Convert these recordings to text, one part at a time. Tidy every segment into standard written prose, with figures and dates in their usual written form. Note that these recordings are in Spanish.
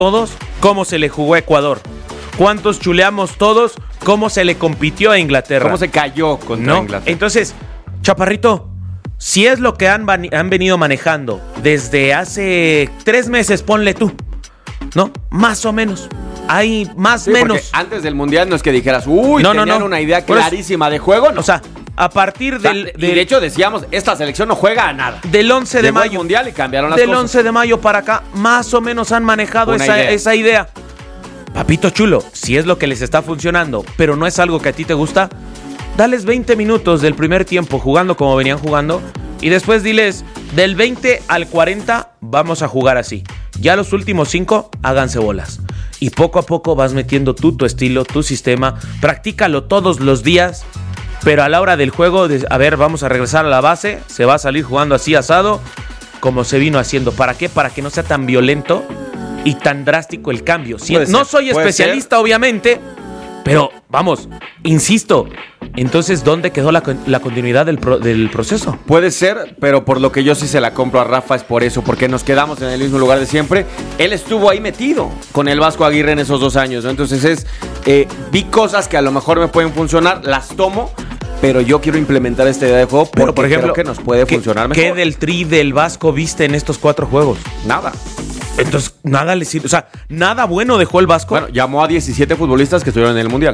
todos cómo se le jugó a Ecuador? ¿Cuántos chuleamos todos cómo se le compitió a Inglaterra? ¿Cómo se cayó contra Inglaterra? Entonces, Chaparrito, si es lo que han venido manejando desde hace 3 meses, ponle tú, ¿no? Más o menos. Hay más o menos. Antes del Mundial no es que dijeras, tenían una idea clarísima de juego. No. O sea, a partir del... Y de hecho decíamos, esta selección no juega a nada. Del 11 de mayo. Llegó el Mundial y cambiaron las cosas. Del 11 de mayo para acá, más o menos han manejado esa idea. Papito chulo, si es lo que les está funcionando, pero no es algo que a ti te gusta, dales 20 minutos del primer tiempo jugando como venían jugando y después diles, del 20 al 40 vamos a jugar así. Ya los últimos 5, háganse bolas. Y poco a poco vas metiendo tú tu estilo, tu sistema, practícalo todos los días, pero a la hora del juego, a ver, vamos a regresar a la base, se va a salir jugando así asado, como se vino haciendo. ¿Para qué? Para que no sea tan violento y tan drástico el cambio. No soy especialista, obviamente, pero vamos, insisto. Entonces, ¿dónde quedó la continuidad del proceso? Puede ser, pero por lo que yo sí se la compro a Rafa es por eso, porque nos quedamos en el mismo lugar de siempre. Él estuvo ahí metido con el Vasco Aguirre en esos 2 años, ¿no? Entonces vi cosas que a lo mejor me pueden funcionar, las tomo, pero yo quiero implementar esta idea de juego porque pero por ejemplo, creo que nos puede funcionar mejor. ¿Qué del Tri del Vasco viste en estos 4 juegos? Nada. Entonces, nada le sirve. O sea, nada bueno dejó el Vasco. Bueno, llamó a 17 futbolistas que estuvieron en el Mundial.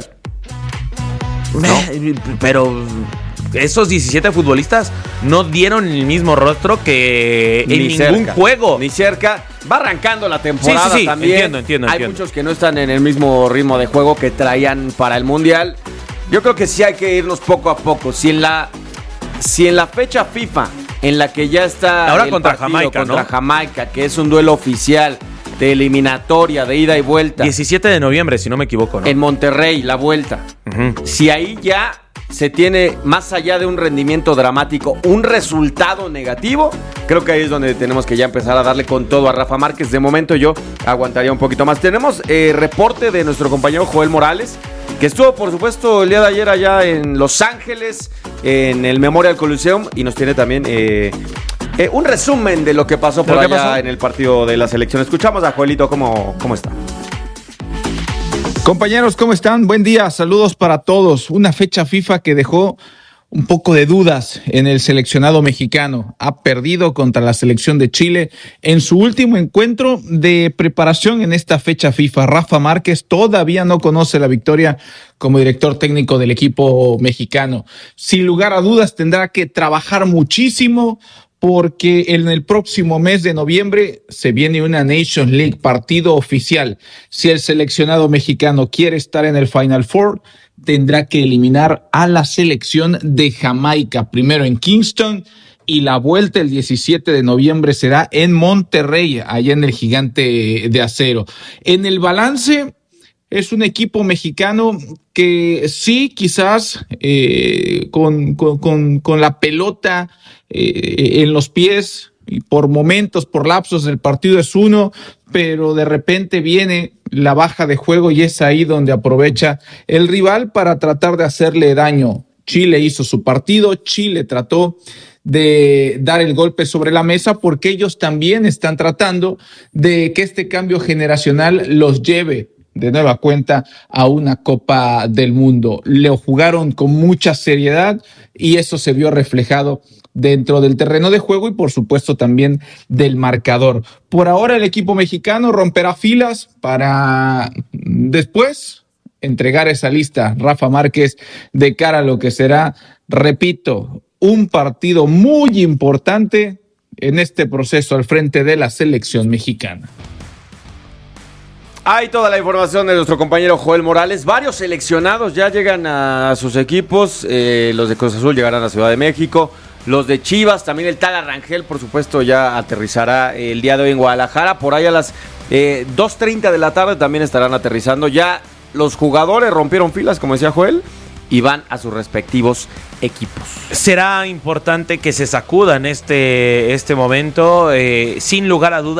¿No? Pero esos 17 futbolistas no dieron el mismo rostro que en ningún juego. Ni cerca. Va arrancando la temporada sí, también. Entiendo. Hay muchos que no están en el mismo ritmo de juego que traían para el Mundial. Yo creo que sí hay que irnos poco a poco. Si en la fecha FIFA en la que ya está ahora el contra Jamaica, ¿no? Jamaica, que es un duelo oficial de eliminatoria, de ida y vuelta. 17 de noviembre, si no me equivoco, ¿no? En Monterrey, la vuelta. Uh-huh. Si ahí ya se tiene, más allá de un rendimiento dramático, un resultado negativo, creo que ahí es donde tenemos que ya empezar a darle con todo a Rafa Márquez. De momento yo aguantaría un poquito más. Tenemos reporte de nuestro compañero Joel Morales, que estuvo, por supuesto, el día de ayer allá en Los Ángeles, en el Memorial Coliseum, y nos tiene también un resumen de lo que pasó por allá en el partido de la selección. Escuchamos a Joelito cómo está. Compañeros, ¿cómo están? Buen día, saludos para todos. Una fecha FIFA que dejó un poco de dudas en el seleccionado mexicano. Ha perdido contra la selección de Chile en su último encuentro de preparación en esta fecha FIFA. Rafa Márquez todavía no conoce la victoria como director técnico del equipo mexicano. Sin lugar a dudas tendrá que trabajar muchísimo porque en el próximo mes de noviembre se viene una Nations League, partido oficial. Si el seleccionado mexicano quiere estar en el Final Four, tendrá que eliminar a la selección de Jamaica, primero en Kingston, y la vuelta el 17 de noviembre será en Monterrey, allá en el Gigante de Acero. En el balance, es un equipo mexicano que sí, quizás con la pelota en los pies, y por momentos, por lapsos, el partido es uno, pero de repente viene la baja de juego y es ahí donde aprovecha el rival para tratar de hacerle daño. Chile hizo su partido, Chile trató de dar el golpe sobre la mesa porque ellos también están tratando de que este cambio generacional los lleve de nueva cuenta a una Copa del Mundo. Lo jugaron con mucha seriedad y eso se vio reflejado dentro del terreno de juego y por supuesto también del marcador. Por ahora el equipo mexicano romperá filas para después entregar esa lista, Rafa Márquez, de cara a lo que será, repito, un partido muy importante en este proceso al frente de la selección mexicana. Hay toda la información de nuestro compañero Joel Morales. Varios seleccionados ya llegan a sus equipos. Los de Cruz Azul llegarán a Ciudad de México. Los de Chivas, también el Tala Rangel, por supuesto, ya aterrizará el día de hoy en Guadalajara. Por ahí a las 2:30 de la tarde también estarán aterrizando. Ya los jugadores rompieron filas, como decía Joel, y van a sus respectivos equipos. Será importante que se sacudan este momento. Sin lugar a duda,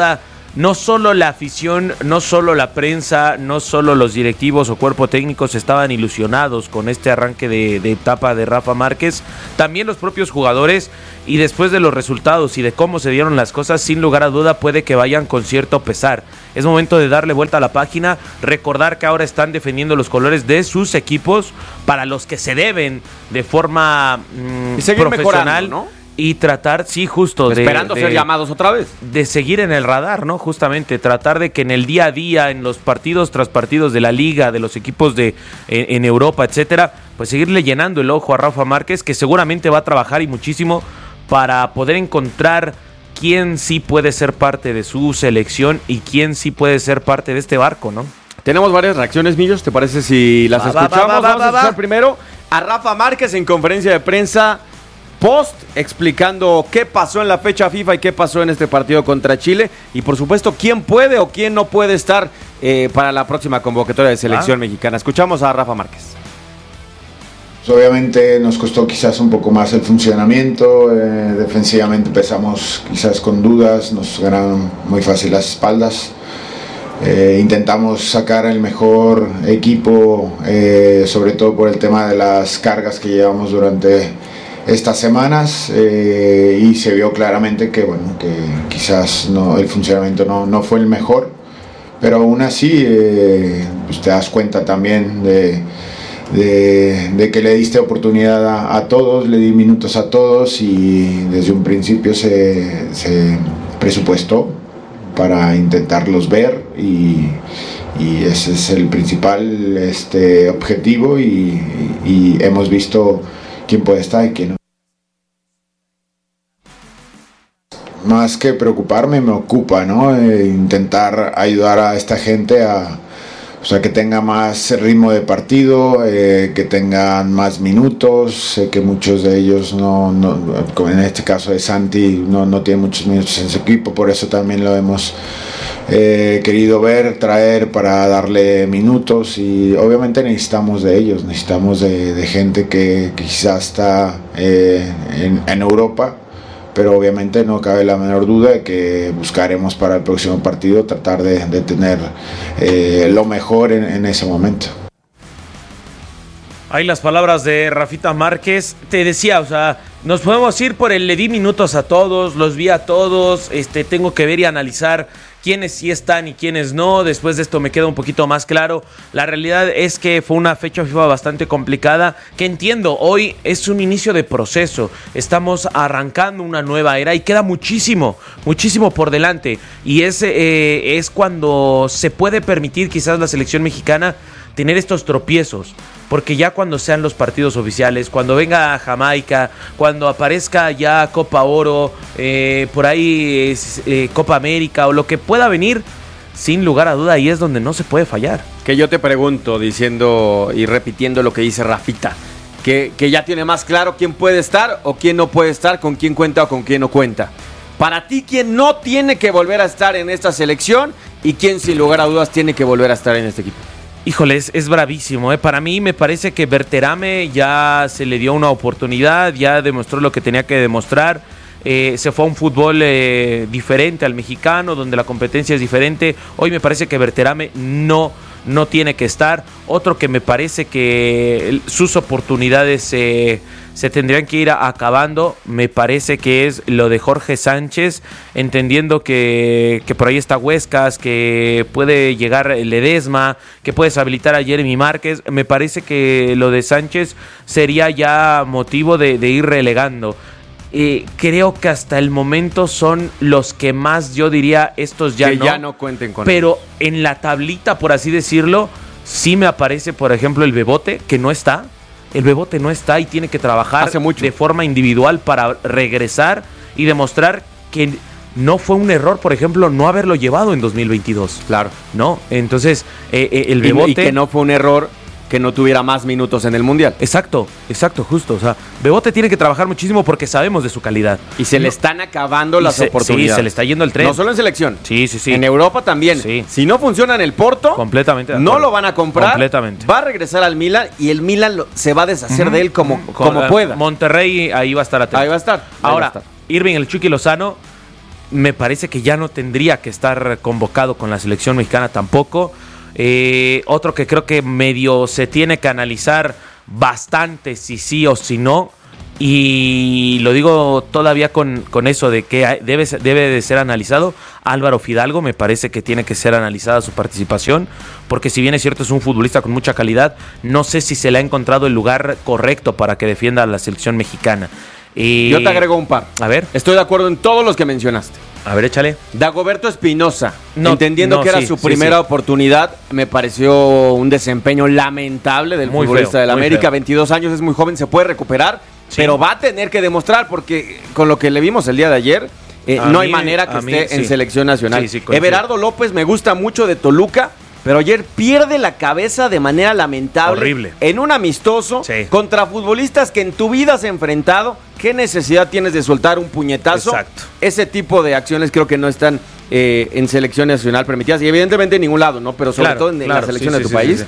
no solo la afición, no solo la prensa, no solo los directivos o cuerpo técnicos estaban ilusionados con este arranque de etapa de Rafa Márquez, también los propios jugadores, y después de los resultados y de cómo se dieron las cosas, sin lugar a duda puede que vayan con cierto pesar. Es momento de darle vuelta a la página, recordar que ahora están defendiendo los colores de sus equipos para los que se deben de forma profesional, ¿no? Y tratar, sí, justo esperando ser llamados otra vez. De seguir en el radar, ¿no? Justamente, tratar de que en el día a día, en los partidos tras partidos de la liga, de los equipos en Europa, etcétera, pues seguirle llenando el ojo a Rafa Márquez, que seguramente va a trabajar y muchísimo para poder encontrar quién sí puede ser parte de su selección y quién sí puede ser parte de este barco, ¿no? Tenemos varias reacciones, Millos, ¿te parece si las escuchamos? Vamos a escuchar primero a Rafa Márquez en conferencia de prensa post, explicando qué pasó en la fecha FIFA y qué pasó en este partido contra Chile, y por supuesto quién puede o quién no puede estar para la próxima convocatoria de selección mexicana. Escuchamos a Rafa Márquez. Obviamente nos costó quizás un poco más el funcionamiento, defensivamente empezamos quizás con dudas, nos ganaron muy fácil las espaldas. Intentamos sacar el mejor equipo, sobre todo por el tema de las cargas que llevamos durante estas semanas, y se vio claramente que quizás el funcionamiento no fue el mejor, pero aún así pues te das cuenta también de que le diste oportunidad a todos, le di minutos a todos, y desde un principio se presupuestó para intentarlos ver, y ese es el principal objetivo, y hemos visto quién puede estar y quién no. Más que preocuparme, me ocupa, ¿no? Intentar ayudar a esta gente a que tenga más ritmo de partido, que tengan más minutos. Sé que muchos de ellos como en este caso de Santi, no tiene muchos minutos en su equipo, por eso también lo hemos querido traer para darle minutos, y obviamente necesitamos de ellos, necesitamos de gente que quizás está en Europa, pero obviamente no cabe la menor duda de que buscaremos para el próximo partido tratar de tener lo mejor en ese momento. Ahí las palabras de Rafita Márquez. Te decía, nos podemos ir por le di minutos a todos, los vi a todos, tengo que ver y analizar quiénes sí están y quiénes no. Después de esto me queda un poquito más claro. La realidad es que fue una fecha FIFA bastante complicada, que entiendo, hoy es un inicio de proceso. Estamos arrancando una nueva era y queda muchísimo por delante. Y es cuando se puede permitir quizás la selección mexicana tener estos tropiezos, porque ya cuando sean los partidos oficiales, cuando venga Jamaica, cuando aparezca ya Copa Oro, por ahí Copa América o lo que pueda venir, sin lugar a duda ahí es donde no se puede fallar. Que yo te pregunto, diciendo y repitiendo lo que dice Rafita, que ya tiene más claro quién puede estar o quién no puede estar, con quién cuenta o con quién no cuenta. Para ti, ¿quién no tiene que volver a estar en esta selección y quién sin lugar a dudas tiene que volver a estar en este equipo? Híjole, es bravísimo, Para mí me parece que Berterame ya se le dio una oportunidad, ya demostró lo que tenía que demostrar. Se fue a un fútbol diferente al mexicano, donde la competencia es diferente. Hoy me parece que Berterame no tiene que estar. Otro que me parece que sus oportunidades se tendrían que ir acabando, me parece que es lo de Jorge Sánchez, entendiendo que por ahí está Huescas, que puede llegar Ledesma, que puedes habilitar a Jeremy Márquez. Me parece que lo de Sánchez sería ya motivo de ir relegando. Creo que hasta el momento son los que más, yo diría, estos ya no cuenten con pero él. En la tablita, por así decirlo, sí me aparece, por ejemplo, el Bebote, que no está. El Bebote no está y tiene que trabajar de forma individual para regresar y demostrar que no fue un error, por ejemplo, no haberlo llevado en 2022. Claro. ¿No? Entonces, el Bebote... Y que no fue un error que no tuviera más minutos en el Mundial. Exacto, justo. Bebote tiene que trabajar muchísimo porque sabemos de su calidad. Y se le están acabando las oportunidades. Sí, se le está yendo el tren. No solo en selección. Sí. En Europa también. Sí. Si no funciona en el Porto, completamente no lo van a comprar. Completamente. Va a regresar al Milan y el Milan se va a deshacer de él como pueda. Monterrey ahí va a estar atento. Ahí va a estar. Ahora, Irving el Chucky Lozano, me parece que ya no tendría que estar convocado con la selección mexicana tampoco. Otro que creo que medio se tiene que analizar bastante si sí o si no, y lo digo todavía con eso de que debe de ser analizado. Álvaro Fidalgo, me parece que tiene que ser analizada su participación, porque si bien es cierto es un futbolista con mucha calidad, no sé si se le ha encontrado el lugar correcto para que defienda a la selección mexicana. Yo te agrego un par. A ver. Estoy de acuerdo en todos los que mencionaste. A ver, échale. Dagoberto Espinosa, entendiendo que era su primera oportunidad, me pareció un desempeño lamentable del futbolista del América. 22 años, es muy joven, se puede recuperar, pero va a tener que demostrar, porque con lo que le vimos el día de ayer, no hay manera que esté en selección nacional. Everardo López me gusta mucho, de Toluca, pero ayer pierde la cabeza de manera lamentable. Horrible. En un amistoso contra futbolistas que en tu vida has enfrentado. ¿Qué necesidad tienes de soltar un puñetazo? Exacto. Ese tipo de acciones creo que no están en selección nacional permitidas. Y evidentemente en ningún lado, ¿no? Pero sobre todo en la selección de tu país.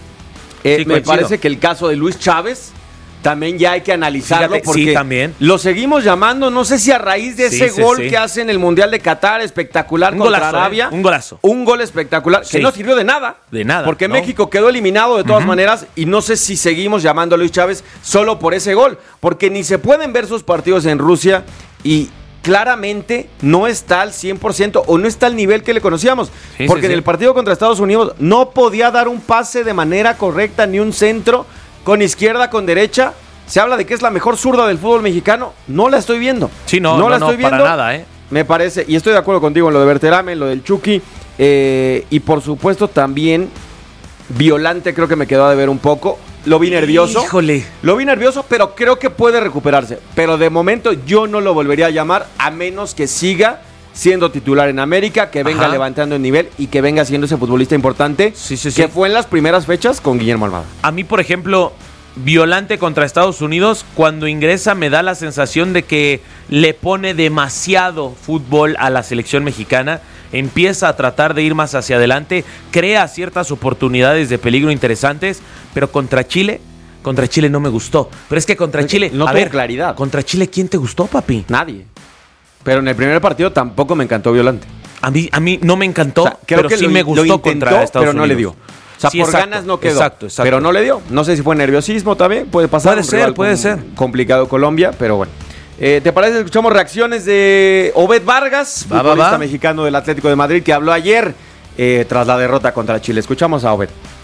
Me parece que el caso de Luis Chávez también ya hay que analizarlo. Porque también lo seguimos llamando, no sé si a raíz de ese gol que hace en el Mundial de Qatar, espectacular, contra Arabia. Un golazo. Un gol espectacular, que no sirvió de nada. De nada. Porque México quedó eliminado de todas maneras, y no sé si seguimos llamando a Luis Chávez solo por ese gol, porque ni se pueden ver sus partidos en Rusia y claramente no está al 100% o no está al nivel que le conocíamos. Porque en el partido contra Estados Unidos no podía dar un pase de manera correcta, ni un centro. Con izquierda, con derecha, se habla de que es la mejor zurda del fútbol mexicano. No la estoy viendo. Sí, no la estoy viendo. Para nada, Me parece, y estoy de acuerdo contigo en lo de Berterame, en lo del Chucky, y por supuesto también Violante, creo que me quedó a deber un poco. Lo vi nervioso. Híjole. Lo vi nervioso, pero creo que puede recuperarse. Pero de momento yo no lo volvería a llamar, a menos que siga siendo titular en América, que venga levantando el nivel y que venga siendo ese futbolista importante que fue en las primeras fechas con Guillermo Almada. A mí, por ejemplo, Violante contra Estados Unidos, cuando ingresa me da la sensación de que le pone demasiado fútbol a la selección mexicana, empieza a tratar de ir más hacia adelante, crea ciertas oportunidades de peligro interesantes, pero contra Chile no me gustó. Pero es que contra Chile, no tuvo claridad. ¿Contra Chile quién te gustó, papi? Nadie. Pero en el primer partido tampoco me encantó Violante. A mí no me encantó, creo que sí me gustó intentó, contra Estados Unidos. Pero no le dio. O sea, por ganas no quedó. Exacto. Pero no le dio. No sé si fue nerviosismo también. Puede pasar. Puede ser. Complicado Colombia, pero bueno. ¿Te parece? Escuchamos reacciones de Obed Vargas, futbolista mexicano del Atlético de Madrid, que habló ayer tras la derrota contra Chile. Escuchamos a Obed.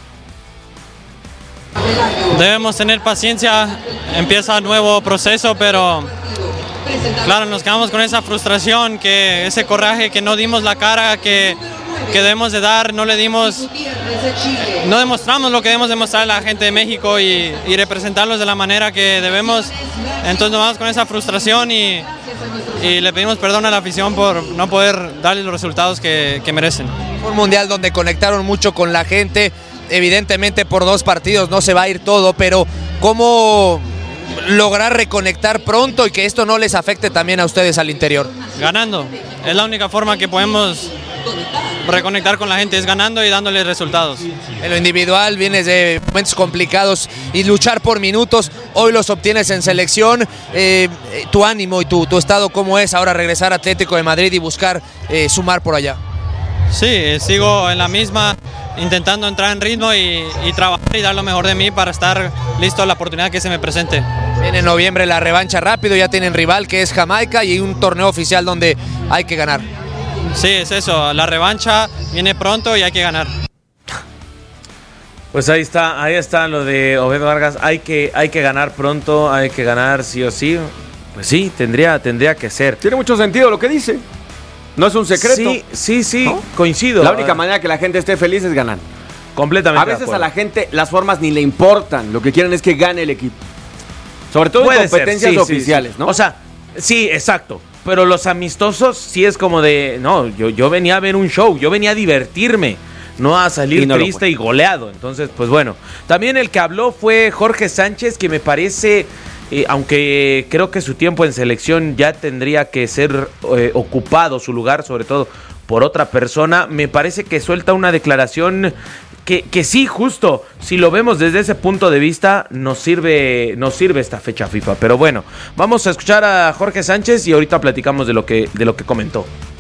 Debemos tener paciencia. Empieza un nuevo proceso, pero claro, nos quedamos con esa frustración, que ese coraje que no dimos la cara que debemos de dar, no demostramos lo que debemos demostrar a la gente de México y representarlos de la manera que debemos. Entonces nos vamos con esa frustración y le pedimos perdón a la afición por no poder darles los resultados que merecen. Fue un mundial donde conectaron mucho con la gente, evidentemente por 2 partidos no se va a ir todo, pero ¿cómo lograr reconectar pronto y que esto no les afecte también a ustedes al interior? Ganando, es la única forma que podemos reconectar con la gente, es ganando y dándoles resultados. En lo individual vienes de momentos complicados y luchar por minutos, hoy los obtienes en selección. Tu ánimo y tu estado, ¿cómo es ahora regresar a Atlético de Madrid y buscar sumar por allá? Sí, sigo en la misma, intentando entrar en ritmo y trabajar y dar lo mejor de mí para estar listo a la oportunidad que se me presente. Viene en noviembre la revancha rápido, ya tienen rival que es Jamaica y un torneo oficial donde hay que ganar. Sí, es eso, la revancha viene pronto y hay que ganar. Pues ahí está lo de Obed Vargas, hay que ganar pronto, hay que ganar sí o sí. Pues sí, tendría que ser. Tiene mucho sentido lo que dice. No es un secreto. Sí, ¿no? Coincido. La única manera que la gente esté feliz es ganar. Completamente. A veces a la gente las formas ni le importan, lo que quieren es que gane el equipo. Sobre todo en competencias oficiales, ¿no? O sea, sí, exacto. Pero los amistosos sí es como de, no, yo venía a ver un show, yo venía a divertirme, no a salir triste y goleado. Entonces, pues bueno. También el que habló fue Jorge Sánchez, que me parece, aunque creo que su tiempo en selección ya tendría que ser ocupado, su lugar sobre todo por otra persona, me parece que suelta una declaración que sí, justo, si lo vemos desde ese punto de vista, nos sirve esta fecha FIFA. Pero bueno, vamos a escuchar a Jorge Sánchez y ahorita platicamos de lo que comentó.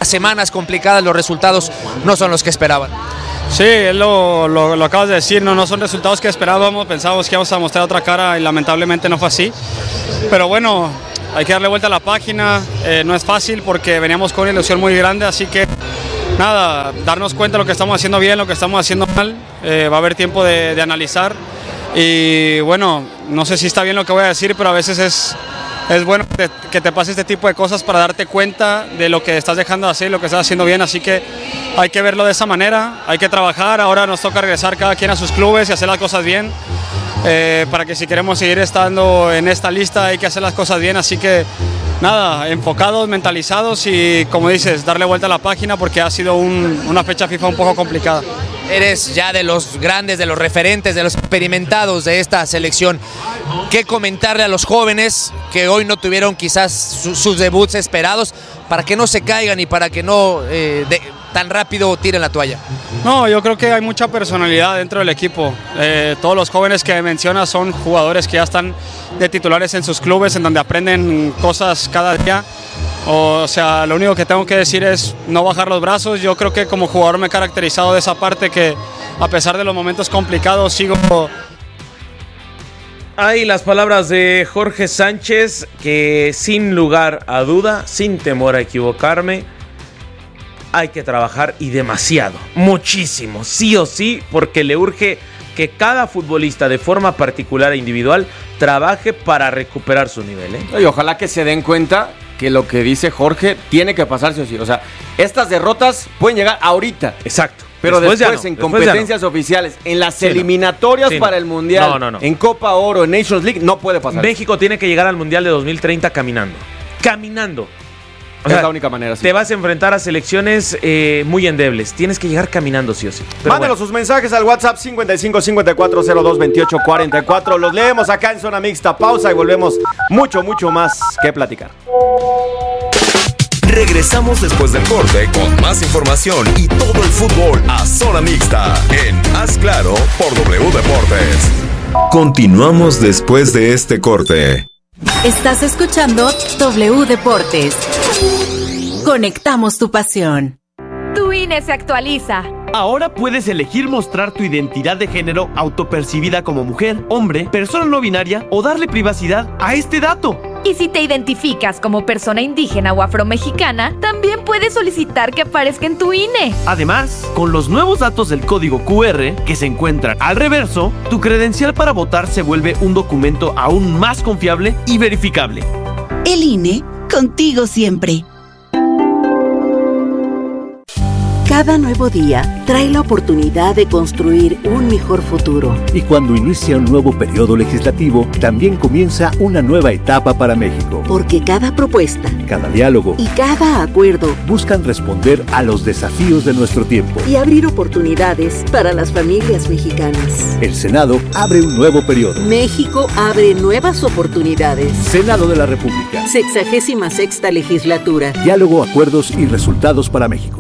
semanas complicadas, los resultados no son los que esperaban. Sí, lo acabas de decir, no son resultados que esperábamos, pensábamos que íbamos a mostrar otra cara y lamentablemente no fue así. Pero bueno, hay que darle vuelta a la página, no es fácil porque veníamos con una ilusión muy grande, así que nada, darnos cuenta de lo que estamos haciendo bien, lo que estamos haciendo mal, va a haber tiempo de analizar y bueno, no sé si está bien lo que voy a decir, pero a veces es bueno que te pase este tipo de cosas para darte cuenta de lo que estás dejando de hacer y lo que estás haciendo bien, así que hay que verlo de esa manera, hay que trabajar, ahora nos toca regresar cada quien a sus clubes y hacer las cosas bien, para que si queremos seguir estando en esta lista hay que hacer las cosas bien, así que nada, enfocados, mentalizados y como dices, darle vuelta a la página porque ha sido una fecha FIFA un poco complicada. Eres ya de los grandes, de los referentes, de los experimentados de esta selección. ¿Qué comentarle a los jóvenes que hoy no tuvieron quizás sus debuts esperados para que no se caigan y para que no tan rápido tiren la toalla? No, yo creo que hay mucha personalidad dentro del equipo. Todos los jóvenes que mencionas son jugadores que ya están de titulares en sus clubes, en donde aprenden cosas cada día. O sea, lo único que tengo que decir es no bajar los brazos. Yo creo que como jugador me he caracterizado de esa parte que a pesar de los momentos complicados sigo. Ahí las palabras de Jorge Sánchez, que sin lugar a duda, sin temor a equivocarme, hay que trabajar y demasiado, muchísimo, sí o sí, porque le urge que cada futbolista de forma particular e individual trabaje para recuperar su nivel. Y ojalá que se den cuenta que lo que dice Jorge tiene que pasarse o sí. O sea, estas derrotas pueden llegar ahorita. Exacto. Pero después en competencias oficiales, en las eliminatorias para el Mundial, en Copa Oro, en Nations League, no puede pasar. México tiene que llegar al Mundial de 2030 caminando. Caminando. O sea, es la única manera. Sí. Te vas a enfrentar a selecciones muy endebles. Tienes que llegar caminando sí o sí. Mándenos sus mensajes al WhatsApp 55 54 02 28 44. Los leemos acá en Zona Mixta. Pausa y volvemos mucho más que platicar. Regresamos después del corte con más información y todo el fútbol a Zona Mixta en Haz Claro por W Deportes. Continuamos después de este corte. Estás escuchando W Deportes. Conectamos tu pasión. Tu INE se actualiza. Ahora puedes elegir mostrar tu identidad de género autopercibida como mujer, hombre, persona no binaria o darle privacidad a este dato. Y si te identificas como persona indígena o afromexicana, también puedes solicitar que aparezca en tu INE. Además, con los nuevos datos del código QR que se encuentran al reverso, tu credencial para votar se vuelve un documento aún más confiable y verificable. El INE, contigo siempre. Cada nuevo día trae la oportunidad de construir un mejor futuro. Y cuando inicia un nuevo periodo legislativo, también comienza una nueva etapa para México. Porque cada propuesta, cada diálogo y cada acuerdo buscan responder a los desafíos de nuestro tiempo y abrir oportunidades para las familias mexicanas. El Senado abre un nuevo periodo. México abre nuevas oportunidades. Senado de la República. 66ª legislatura. Diálogo, acuerdos y resultados para México.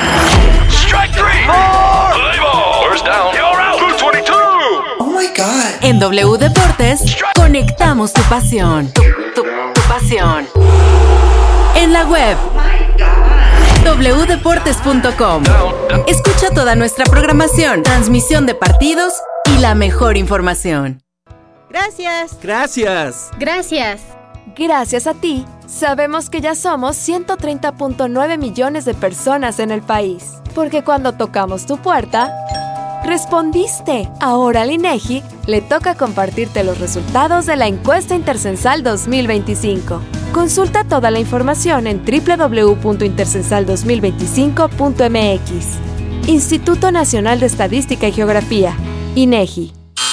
En W Deportes, conectamos tu pasión. Tu pasión. En la web, wdeportes.com. Escucha toda nuestra programación, transmisión de partidos y la mejor información. Gracias. Gracias. Gracias. Gracias a ti, sabemos que ya somos 130.9 millones de personas en el país. Porque cuando tocamos tu puerta, respondiste. Ahora al INEGI le toca compartirte los resultados de la encuesta Intercensal 2025. Consulta toda la información en www.intercensal2025.mx. Instituto Nacional de Estadística y Geografía, INEGI.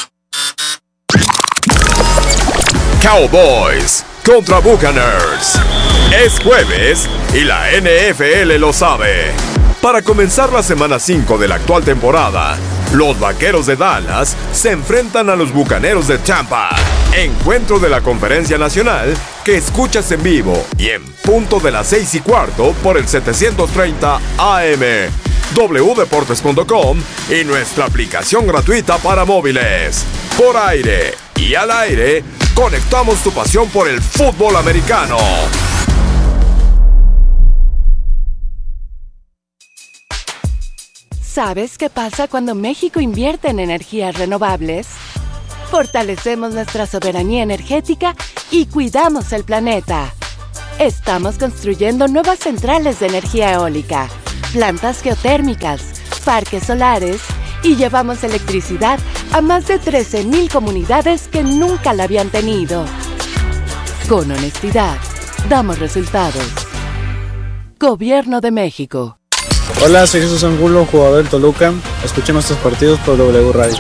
Cowboys contra Buccaneers. Es jueves y la NFL lo sabe. Para comenzar la semana 5 de la actual temporada, los Vaqueros de Dallas se enfrentan a los Bucaneros de Tampa. Encuentro de la Conferencia Nacional que escuchas en vivo y en punto de las 6:15 por el 730 AM, wdeportes.com y nuestra aplicación gratuita para móviles. Por aire y al aire, conectamos tu pasión por el fútbol americano. ¿Sabes qué pasa cuando México invierte en energías renovables? Fortalecemos nuestra soberanía energética y cuidamos el planeta. Estamos construyendo nuevas centrales de energía eólica, plantas geotérmicas, parques solares y llevamos electricidad a más de 13,000 comunidades que nunca la habían tenido. Con honestidad, damos resultados. Gobierno de México. Hola, soy Jesús Angulo, jugador del Toluca. Escuchen nuestros partidos por W Radio.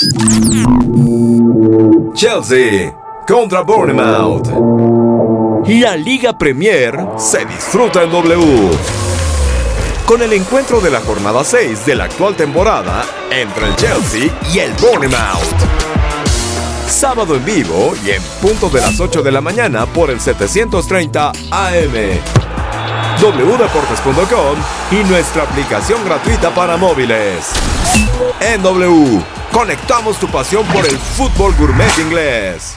Chelsea contra Bournemouth. La Liga Premier se disfruta en W. Con el encuentro de la jornada 6 de la actual temporada entre el Chelsea y el Bournemouth. Sábado en vivo y en punto de las 8 de la mañana por el 730 AM. wdeportes.com y nuestra aplicación gratuita para móviles. En W, conectamos tu pasión por el fútbol gourmet inglés.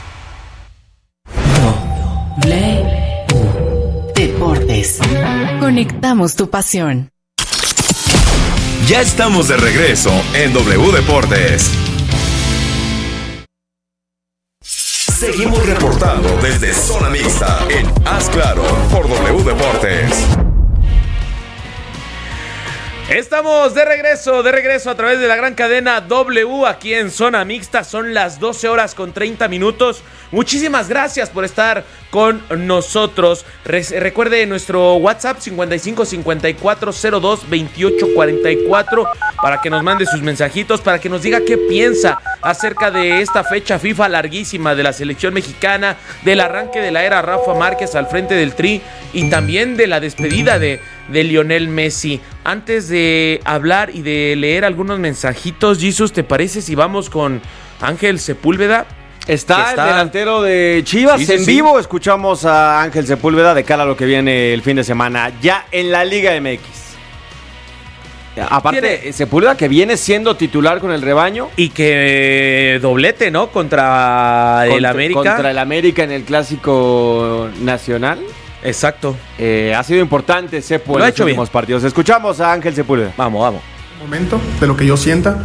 Deportes. Conectamos tu pasión. Ya estamos de regreso en W Deportes. Seguimos reportando desde Zona Mixta en Haz Claro por W Deportes. Estamos de regreso a través de la gran cadena W aquí en Zona Mixta. Son las 12 horas con 30 minutos. Muchísimas gracias por estar con nosotros. Recuerde nuestro WhatsApp 55 54 02 28 44 para que nos mande sus mensajitos, para que nos diga qué piensa acerca de esta fecha FIFA larguísima de la selección mexicana, del arranque de la era Rafa Márquez al frente del Tri y también de la despedida de Lionel Messi. Antes de hablar y de leer algunos mensajitos, Jesus, ¿te parece si vamos con Ángel Sepúlveda? Está el delantero de Chivas en vivo. Escuchamos a Ángel Sepúlveda de cara a lo que viene el fin de semana ya en la Liga MX. Aparte, Sepúlveda que viene siendo titular con el rebaño. Y que doblete, ¿no? Contra el América. Contra el América en el Clásico Nacional. Exacto. Ha sido importante Sepu en los últimos partidos. Escuchamos a Ángel Sepúlveda. Vamos. Momento de lo que yo sienta.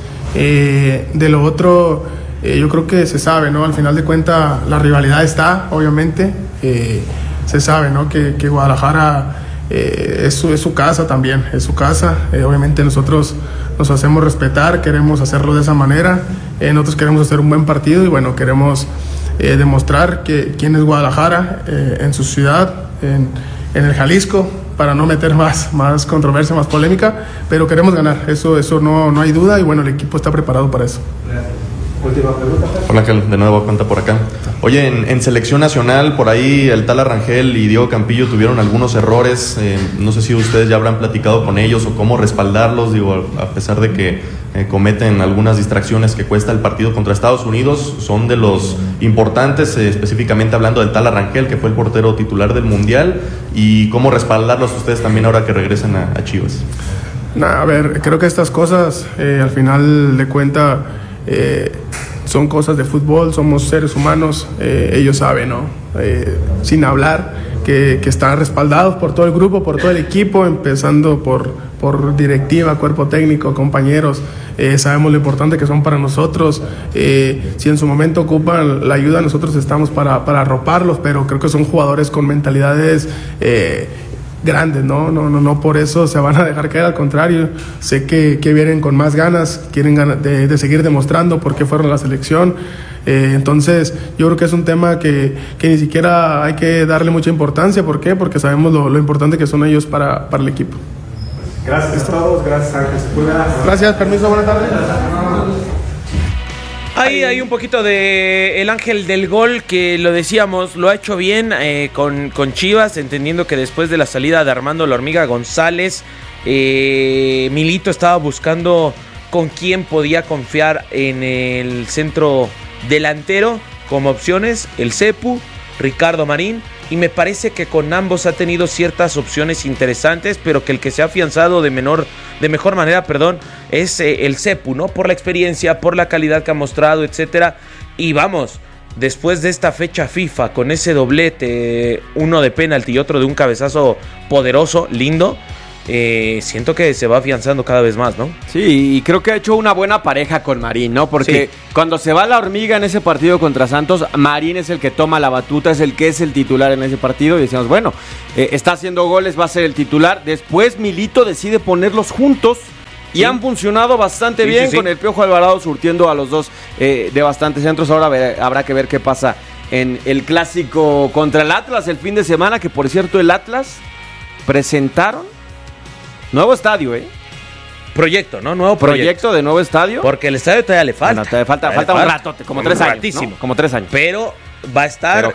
De lo otro, yo creo que se sabe, ¿no? Al final de cuentas, la rivalidad está, obviamente. Se sabe, ¿no? Que Guadalajara es su casa también, es su casa. Obviamente nosotros nos hacemos respetar, queremos hacerlo de esa manera. Nosotros queremos hacer un buen partido y bueno, queremos demostrar quién es Guadalajara en su ciudad, en el Jalisco, para no meter más controversia, más polémica, pero queremos ganar, eso no hay duda y bueno, el equipo está preparado para eso. Última pregunta. Hola, Ángel, de nuevo cuenta por acá. Oye, en selección nacional, por ahí el Tala Rangel y Diego Campillo tuvieron algunos errores. No sé si ustedes ya habrán platicado con ellos o cómo respaldarlos, digo, a pesar de que cometen algunas distracciones que cuesta el partido contra Estados Unidos, son de los importantes, específicamente hablando del Tala Rangel, que fue el portero titular del Mundial, y cómo respaldarlos ustedes también ahora que regresan a Chivas. A ver, creo que estas cosas, al final de cuentas, son cosas de fútbol, somos seres humanos, ellos saben, ¿no? Sin hablar, que están respaldados por todo el grupo, por todo el equipo, empezando por directiva, cuerpo técnico, compañeros. Sabemos lo importante que son para nosotros. Si en su momento ocupan la ayuda, nosotros estamos para arroparlos, pero creo que son jugadores con mentalidades grandes, no por eso se van a dejar caer, al contrario, sé que vienen con más ganas, quieren de seguir demostrando por qué fueron a la selección. Entonces yo creo que es un tema que ni siquiera hay que darle mucha importancia. ¿Por qué? Porque sabemos lo importante que son ellos para el equipo. Gracias a todos, gracias Ángel. Gracias, permiso, buenas tardes. Hay un poquito de el ángel del gol, que lo decíamos, lo ha hecho bien con Chivas, entendiendo que después de la salida de Armando La Hormiga González, Milito estaba buscando con quién podía confiar en el centro delantero como opciones, el Cepu, Ricardo Marín, y me parece que con ambos ha tenido ciertas opciones interesantes, pero que el que se ha afianzado de mejor manera, es el Cepu, ¿no? Por la experiencia, por la calidad que ha mostrado, etcétera. Y vamos, después de esta fecha FIFA, con ese doblete, uno de penalti y otro de un cabezazo poderoso, lindo, siento que se va afianzando cada vez más, ¿no? Sí, y creo que ha hecho una buena pareja con Marín, ¿no? Porque cuando se va la hormiga en ese partido contra Santos, Marín es el que toma la batuta, es el que es el titular en ese partido. Y decíamos, bueno, está haciendo goles, va a ser el titular. Después Milito decide ponerlos juntos. Y han funcionado bastante bien con el Piojo Alvarado surtiendo a los dos de bastantes centros. Ahora habrá que ver qué pasa en el clásico contra el Atlas el fin de semana, que por cierto el Atlas presentaron nuevo estadio, Proyecto, ¿no? Nuevo proyecto de nuevo estadio. Porque el estadio todavía le falta. Bueno, falta un ratote, como 3 años, ¿no? Como 3 años. Pero va a estar,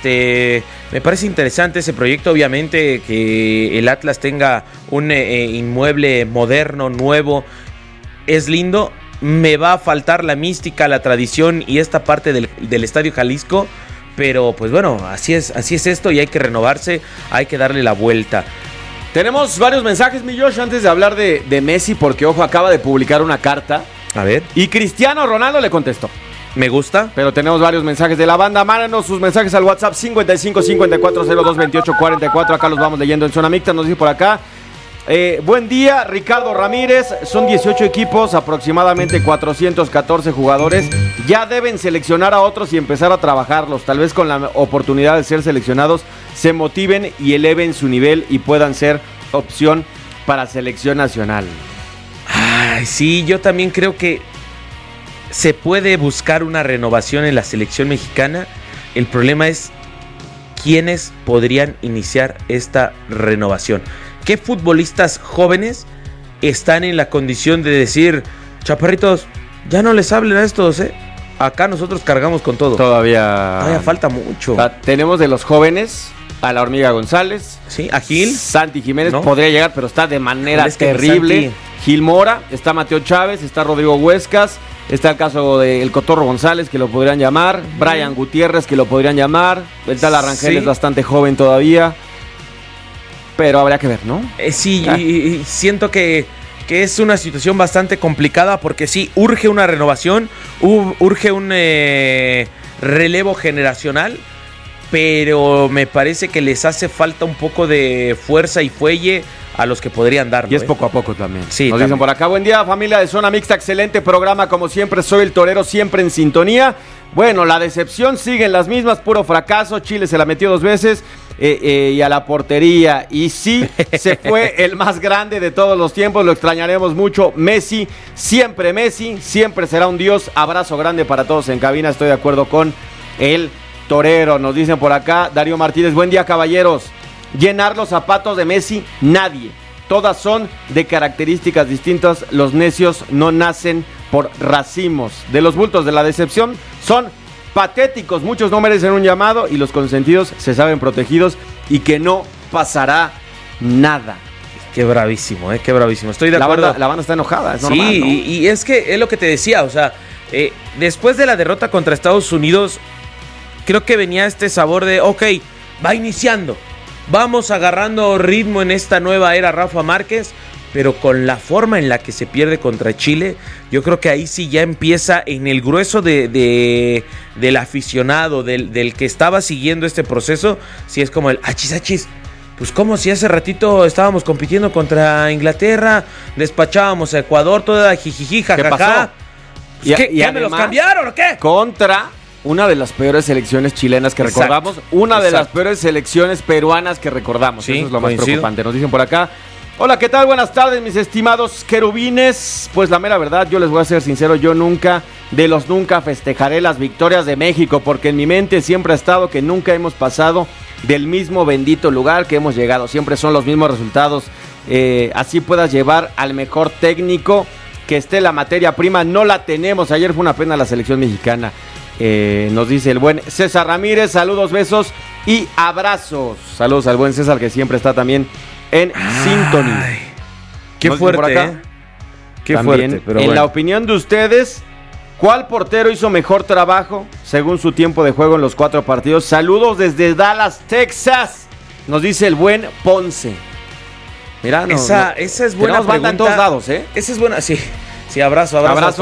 me parece interesante ese proyecto, obviamente, que el Atlas tenga un inmueble moderno, nuevo, es lindo. Me va a faltar la mística, la tradición y esta parte del Estadio Jalisco, pero pues bueno, así es esto y hay que renovarse, hay que darle la vuelta. Tenemos varios mensajes, mi Josh, antes de hablar de Messi, porque ojo, acaba de publicar una carta. A ver. Y Cristiano Ronaldo le contestó. Me gusta. Pero tenemos varios mensajes de la banda. Mándanos sus mensajes al WhatsApp 55 54 02 28 44. Acá los vamos leyendo en zona mixta. Nos dice por acá. Buen día, Ricardo Ramírez. Son 18 equipos, aproximadamente 414 jugadores. Ya deben seleccionar a otros y empezar a trabajarlos. Tal vez con la oportunidad de ser seleccionados se motiven y eleven su nivel y puedan ser opción para selección nacional. Ay, sí, yo también creo que se puede buscar una renovación en la selección mexicana. El problema es quiénes podrían iniciar esta renovación. ¿Qué futbolistas jóvenes están en la condición de decir, chaparritos, ya no les hablen a estos, acá nosotros cargamos con todo? Todavía falta mucho. Tenemos de los jóvenes a la Hormiga González. Sí, a Gil. Santi Jiménez podría llegar, pero está de manera terrible. Gil Mora, está Mateo Chávez, está Rodrigo Huescas. Está el caso del Cotorro González, que lo podrían llamar. Brian Gutiérrez, que lo podrían llamar. El tal Arrangel es bastante joven todavía. Pero habría que ver, ¿no? Sí, y siento que es una situación bastante complicada porque sí, urge una renovación, urge un relevo generacional, pero me parece que les hace falta un poco de fuerza y fuelle a los que podrían dar. Y es poco a poco también. Sí, nos dicen por acá, buen día familia de Zona Mixta, excelente programa como siempre, soy el torero siempre en sintonía. Bueno, la decepción siguen las mismas, puro fracaso, Chile se la metió 2 veces y a la portería, y sí, se fue el más grande de todos los tiempos, lo extrañaremos mucho, Messi siempre será un dios, abrazo grande para todos en cabina, estoy de acuerdo con el torero, nos dicen por acá, Darío Martínez, buen día caballeros. Llenar los zapatos de Messi, nadie. Todas son de características distintas. Los necios no nacen por racimos. De los bultos de la decepción son patéticos. Muchos no merecen un llamado y los consentidos se saben protegidos y que no pasará nada. Qué bravísimo, qué bravísimo. Estoy de acuerdo. La banda está enojada, es normal, sí, ¿no? y es que es lo que te decía, o sea, después de la derrota contra Estados Unidos, creo que venía este sabor de, ok, va iniciando. Vamos agarrando ritmo en esta nueva era Rafa Márquez, pero con la forma en la que se pierde contra Chile, yo creo que ahí sí ya empieza en el grueso del aficionado, del que estaba siguiendo este proceso, si es como el achis, pues como si hace ratito estábamos compitiendo contra Inglaterra, despachábamos a Ecuador, toda jijiji, jajaja. ¿Qué pasó? ¿Qué me los cambiaron o qué? Contra una de las peores selecciones chilenas que recordamos, de las peores selecciones peruanas que recordamos. Sí, eso es lo más preocupante. Nos dicen por acá, hola, ¿qué tal? Buenas tardes, mis estimados querubines. Pues la mera verdad, yo les voy a ser sincero, yo nunca festejaré las victorias de México, porque en mi mente siempre ha estado que nunca hemos pasado del mismo bendito lugar que hemos llegado. Siempre son los mismos resultados. Así puedas llevar al mejor técnico, que esté la materia prima, no la tenemos. Ayer fue una pena la selección mexicana. Nos dice el buen César Ramírez, saludos, besos y abrazos. Saludos al buen César, que siempre está también en sintonía. Qué fuerte, por acá. Qué también, fuerte, pero en bueno. la opinión de ustedes, ¿cuál portero hizo mejor trabajo según su tiempo de juego en los 4 partidos? Saludos desde Dallas, Texas. Nos dice el buen Ponce. Mira, esa es buena pregunta. En todos lados, Esa es buena, sí. Sí, abrazo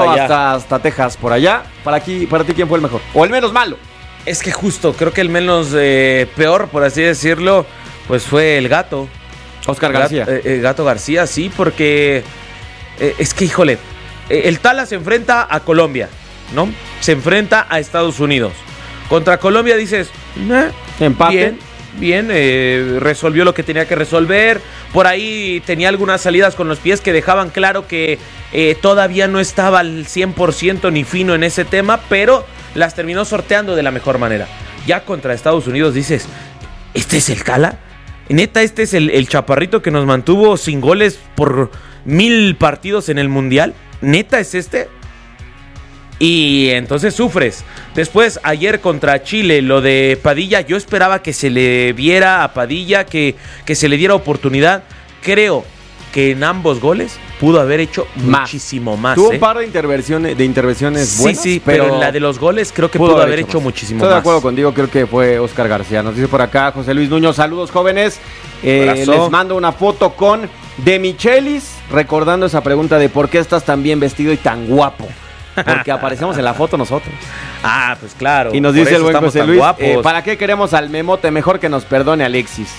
hasta Texas, por allá. Para ti, ¿quién fue el mejor? O el menos malo. Es que justo, creo que el menos peor, por así decirlo, pues fue el Gato. Oscar García. Gato García, sí, porque es que, híjole, el Tala se enfrenta a Colombia, ¿no? Se enfrenta a Estados Unidos. Contra Colombia dices, empate. Bien, resolvió lo que tenía que resolver. Por ahí tenía algunas salidas con los pies que dejaban claro que todavía no estaba al 100% ni fino en ese tema, pero las terminó sorteando de la mejor manera. Ya contra Estados Unidos dices, ¿este es el Tala? Neta, este es el chaparrito que nos mantuvo sin goles por 1000 partidos en el Mundial. Neta, ¿es este? Y entonces sufres. Después, ayer contra Chile, lo de Padilla, yo esperaba que se le viera a Padilla, que se le diera oportunidad. Creo que en ambos goles pudo haber hecho muchísimo más. Tuvo un par de intervenciones buenas. Sí, pero en la de los goles creo que pudo haber hecho muchísimo más. Estoy de acuerdo contigo, creo que fue Oscar García. Nos dice por acá José Luis Nuño, saludos jóvenes. Les mando una foto con De Michelis, recordando esa pregunta de por qué estás tan bien vestido y tan guapo. Porque aparecemos en la foto nosotros. Ah, pues claro. Y nos dice el buen José Luis, ¿para qué queremos al Memote? Mejor que nos perdone Alexis.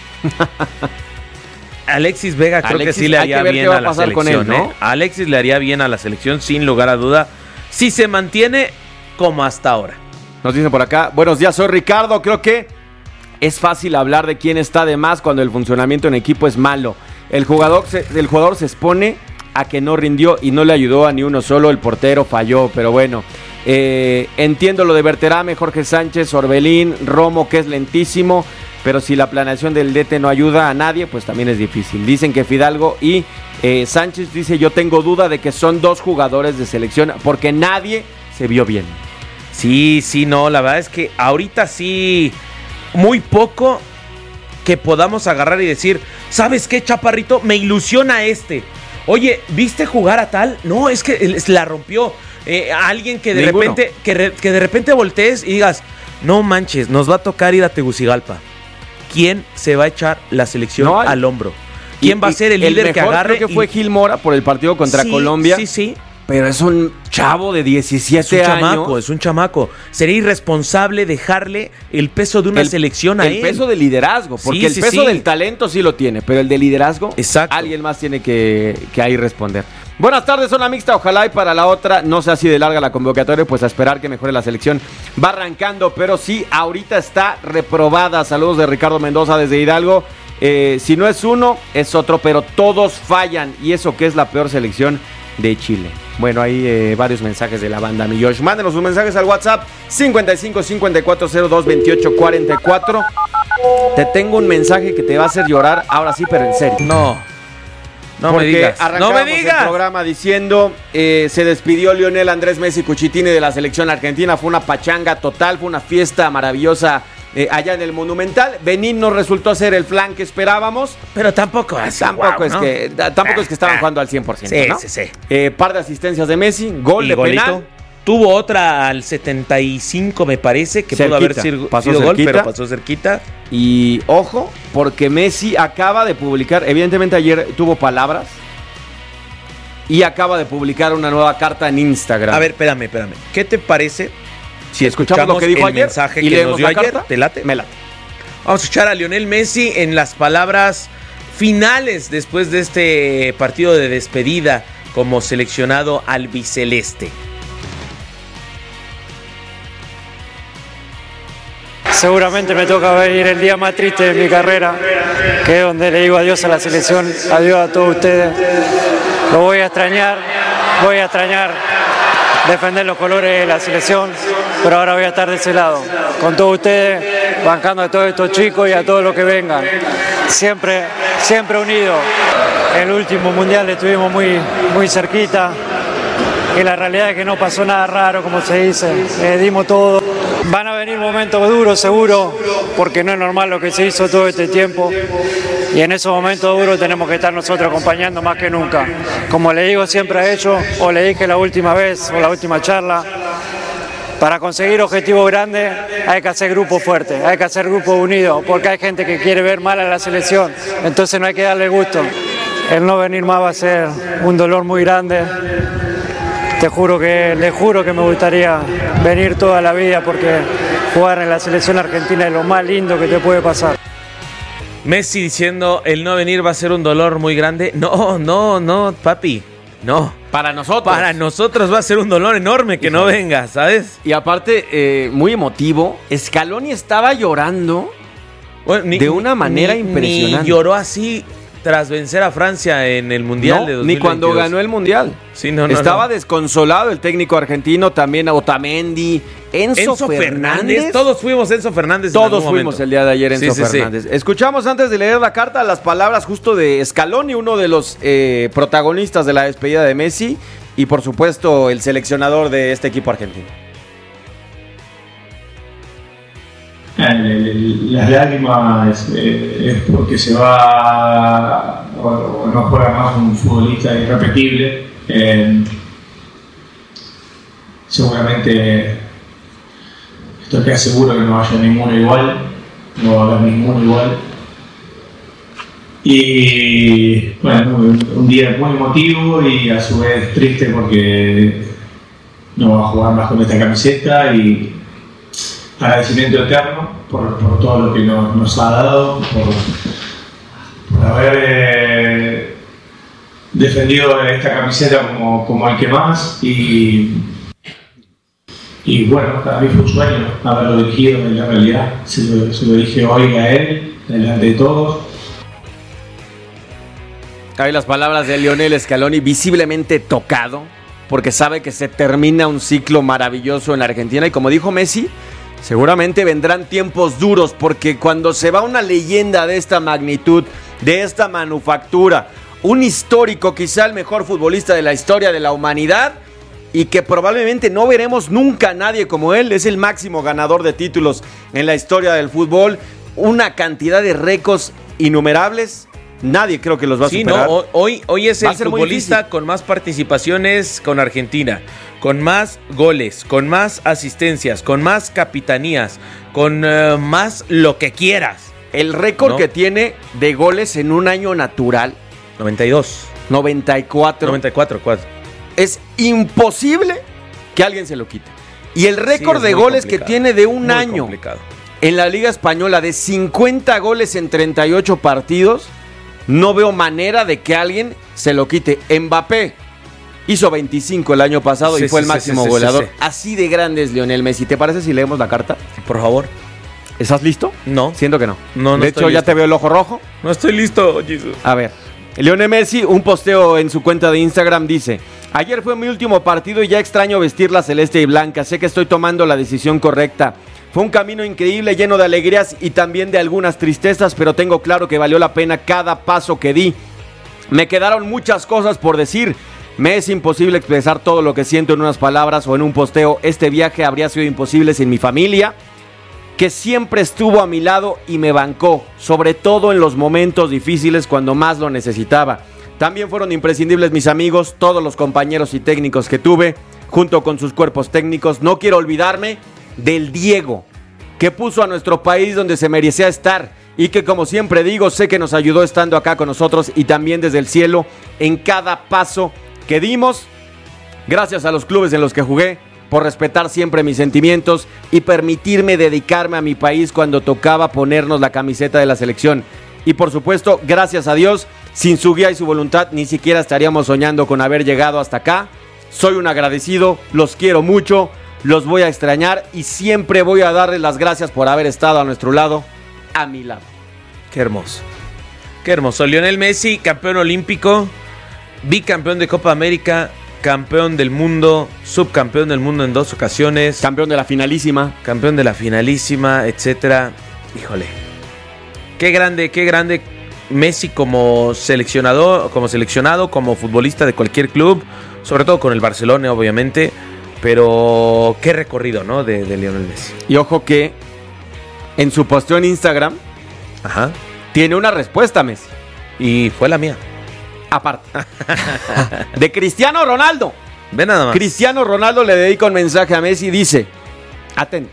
Alexis Vega creo que sí le haría bien a la selección, con él, ¿no? Alexis le haría bien a la selección, sin lugar a duda, si se mantiene como hasta ahora. Nos dice por acá, buenos días, soy Ricardo. Creo que es fácil hablar de quién está de más cuando el funcionamiento en equipo es malo. El jugador se expone a que no rindió y no le ayudó a ni uno solo, el portero falló, pero bueno, entiendo lo de Berterame, Jorge Sánchez, Orbelín, Romo, que es lentísimo, pero si la planeación del DT no ayuda a nadie, pues también es difícil. Dicen que Fidalgo y Sánchez dice, yo tengo duda de que son dos jugadores de selección, porque nadie se vio bien. Sí, no, la verdad es que ahorita sí, muy poco que podamos agarrar y decir, ¿sabes qué, chaparrito? Me ilusiona este. Oye, ¿viste jugar a tal? No, es que la rompió. Alguien que de repente que de repente voltees y digas, no manches, nos va a tocar ir a Tegucigalpa. ¿Quién se va a echar la selección al hombro? ¿Quién va a ser el líder que agarre? Creo que fue Gil Mora por el partido contra Colombia. Sí. Pero es un chavo de 17 años. Es un chamaco. Sería irresponsable dejarle el peso de una selección a él. El peso de liderazgo, porque el peso del talento sí lo tiene, pero el de liderazgo, alguien más tiene que ahí responder. Buenas tardes, zona mixta. Ojalá y para la otra no sea así de larga la convocatoria, pues a esperar que mejore la selección. Va arrancando, pero sí, ahorita está reprobada. Saludos de Ricardo Mendoza desde Hidalgo. Si no es uno, es otro, pero todos fallan. Y eso que es la peor selección de Chile. Bueno, hay varios mensajes de la banda Millosh. Mándenos sus mensajes al WhatsApp 55-5402-2844. Te tengo un mensaje que te va a hacer llorar, ahora sí, pero en serio. No me digas. No me digas. El programa diciendo, se despidió Lionel Andrés Messi Cuchitini de la selección argentina. Fue una pachanga total, fue una fiesta maravillosa allá en el Monumental. Benín no resultó ser el flan que esperábamos, pero tampoco es que estaban jugando al 100%, ¿no? Sí. Par de asistencias de Messi, gol de golito. Penal. Tuvo otra al 75, me parece, que pudo haber sido gol, pero pasó cerquita. Y ojo, porque Messi acaba de publicar, evidentemente ayer tuvo palabras, y acaba de publicar una nueva carta en Instagram. A ver, espérame. ¿Qué te parece si escuchamos lo que dijo el ayer mensaje y que nos dio ayer? Carta? ¿Te late? Me late. Vamos a escuchar a Lionel Messi en las palabras finales después de este partido de despedida como seleccionado albiceleste. Seguramente me toca venir el día más triste de mi carrera, que es donde le digo adiós a la selección, adiós a todos ustedes. Lo voy a extrañar defender los colores de la selección, pero ahora voy a estar de ese lado, con todos ustedes, bancando a todos estos chicos y a todos los que vengan. Siempre unidos. El último mundial estuvimos muy cerquita, y la realidad es que no pasó nada raro, como se dice, dimos todo. Van a venir momentos duros, seguro, porque no es normal lo que se hizo todo este tiempo. Y en esos momentos duros tenemos que estar nosotros acompañando más que nunca. Como le digo siempre a ellos, o le dije la última vez, o la última charla, para conseguir objetivos grandes hay que hacer grupos fuertes, hay que hacer grupos unidos, porque hay gente que quiere ver mal a la selección, entonces no hay que darle gusto. El no venir más va a ser un dolor muy grande. Les juro que me gustaría venir toda la vida, porque jugar en la selección argentina es lo más lindo que te puede pasar. Messi diciendo el no venir va a ser un dolor muy grande. No, papi. No. Para nosotros. Para nosotros va a ser un dolor enorme que no venga, ¿sabes? Y aparte, muy emotivo, Scaloni estaba llorando de una manera impresionante. Ni lloró así tras vencer a Francia en el Mundial de 2022. Ni cuando ganó el Mundial. Sí, no. Estaba desconsolado el técnico argentino, también Otamendi, Enzo Fernández. Todos fuimos Enzo Fernández. Todos fuimos el día de ayer Enzo Fernández. Sí. Escuchamos antes de leer la carta las palabras justo de Scaloni, uno de los protagonistas de la despedida de Messi y por supuesto el seleccionador de este equipo argentino. Las lágrimas es porque se va o no juega más un futbolista irrepetible. Seguramente estoy casi seguro que no va a haber ninguno igual, no va a haber ninguno igual. Y bueno, un día muy emotivo y a su vez triste porque no va a jugar más con esta camiseta y agradecimiento eterno por todo lo que nos ha dado, por haber defendido esta camiseta como el que más y bueno, para mí fue un sueño haberlo dirigido en la realidad. Se lo dije hoy a él, delante de todos. Hay las palabras de Lionel Scaloni, visiblemente tocado, porque sabe que se termina un ciclo maravilloso en la Argentina y como dijo Messi, seguramente vendrán tiempos duros porque cuando se va una leyenda de esta magnitud, de esta manufactura, un histórico, quizá el mejor futbolista de la historia de la humanidad y que probablemente no veremos nunca a nadie como él, es el máximo ganador de títulos en la historia del fútbol, una cantidad de récords innumerables. Nadie creo que los va a superar. No, hoy es el futbolista con más participaciones con Argentina, con más goles, con más asistencias, con más capitanías, con más lo que quieras. El récord que tiene de goles en un año natural. 92. 94. Es imposible que alguien se lo quite. Y el récord de goles que tiene de un año en la Liga Española de 50 goles en 38 partidos, no veo manera de que alguien se lo quite. Mbappé hizo 25 el año pasado y fue el máximo goleador. Así de grande es Lionel Messi. ¿Te parece si leemos la carta? Por favor. ¿Estás listo? No. Siento que no. No de hecho, ya te veo el ojo rojo. No estoy listo, Jesús. A ver. Lionel Messi, un posteo en su cuenta de Instagram dice: ayer fue mi último partido y ya extraño vestir la celeste y blanca. Sé que estoy tomando la decisión correcta. Fue un camino increíble, lleno de alegrías y también de algunas tristezas, pero tengo claro que valió la pena cada paso que di. Me quedaron muchas cosas por decir. Me es imposible expresar todo lo que siento en unas palabras o en un posteo. Este viaje habría sido imposible sin mi familia, que siempre estuvo a mi lado y me bancó, sobre todo en los momentos difíciles cuando más lo necesitaba. También fueron imprescindibles mis amigos, todos los compañeros y técnicos que tuve, junto con sus cuerpos técnicos. No quiero olvidarme del Diego, que puso a nuestro país donde se merecía estar y que, como siempre digo, sé que nos ayudó estando acá con nosotros y también desde el cielo en cada paso que dimos. Gracias a los clubes en los que jugué por respetar siempre mis sentimientos y permitirme dedicarme a mi país cuando tocaba ponernos la camiseta de la selección. Y por supuesto, gracias a Dios, sin su guía y su voluntad ni siquiera estaríamos soñando con haber llegado hasta acá. Soy un agradecido, los quiero mucho, los voy a extrañar y siempre voy a darles las gracias por haber estado a nuestro lado, a mi lado. Qué hermoso. Qué hermoso. Lionel Messi, campeón olímpico, bicampeón de Copa América, campeón del mundo, subcampeón del mundo en 2 ocasiones. Campeón de la finalísima. Campeón de la finalísima, etcétera. Híjole. Qué grande Messi como seleccionado, como futbolista de cualquier club, sobre todo con el Barcelona, obviamente. Pero qué recorrido, ¿no? De Lionel Messi. Y ojo que en su posteo en Instagram tiene una respuesta, Messi. Y fue la mía. Aparte. De Cristiano Ronaldo. Ve nada más. Cristiano Ronaldo le dedica un mensaje a Messi y dice: atento.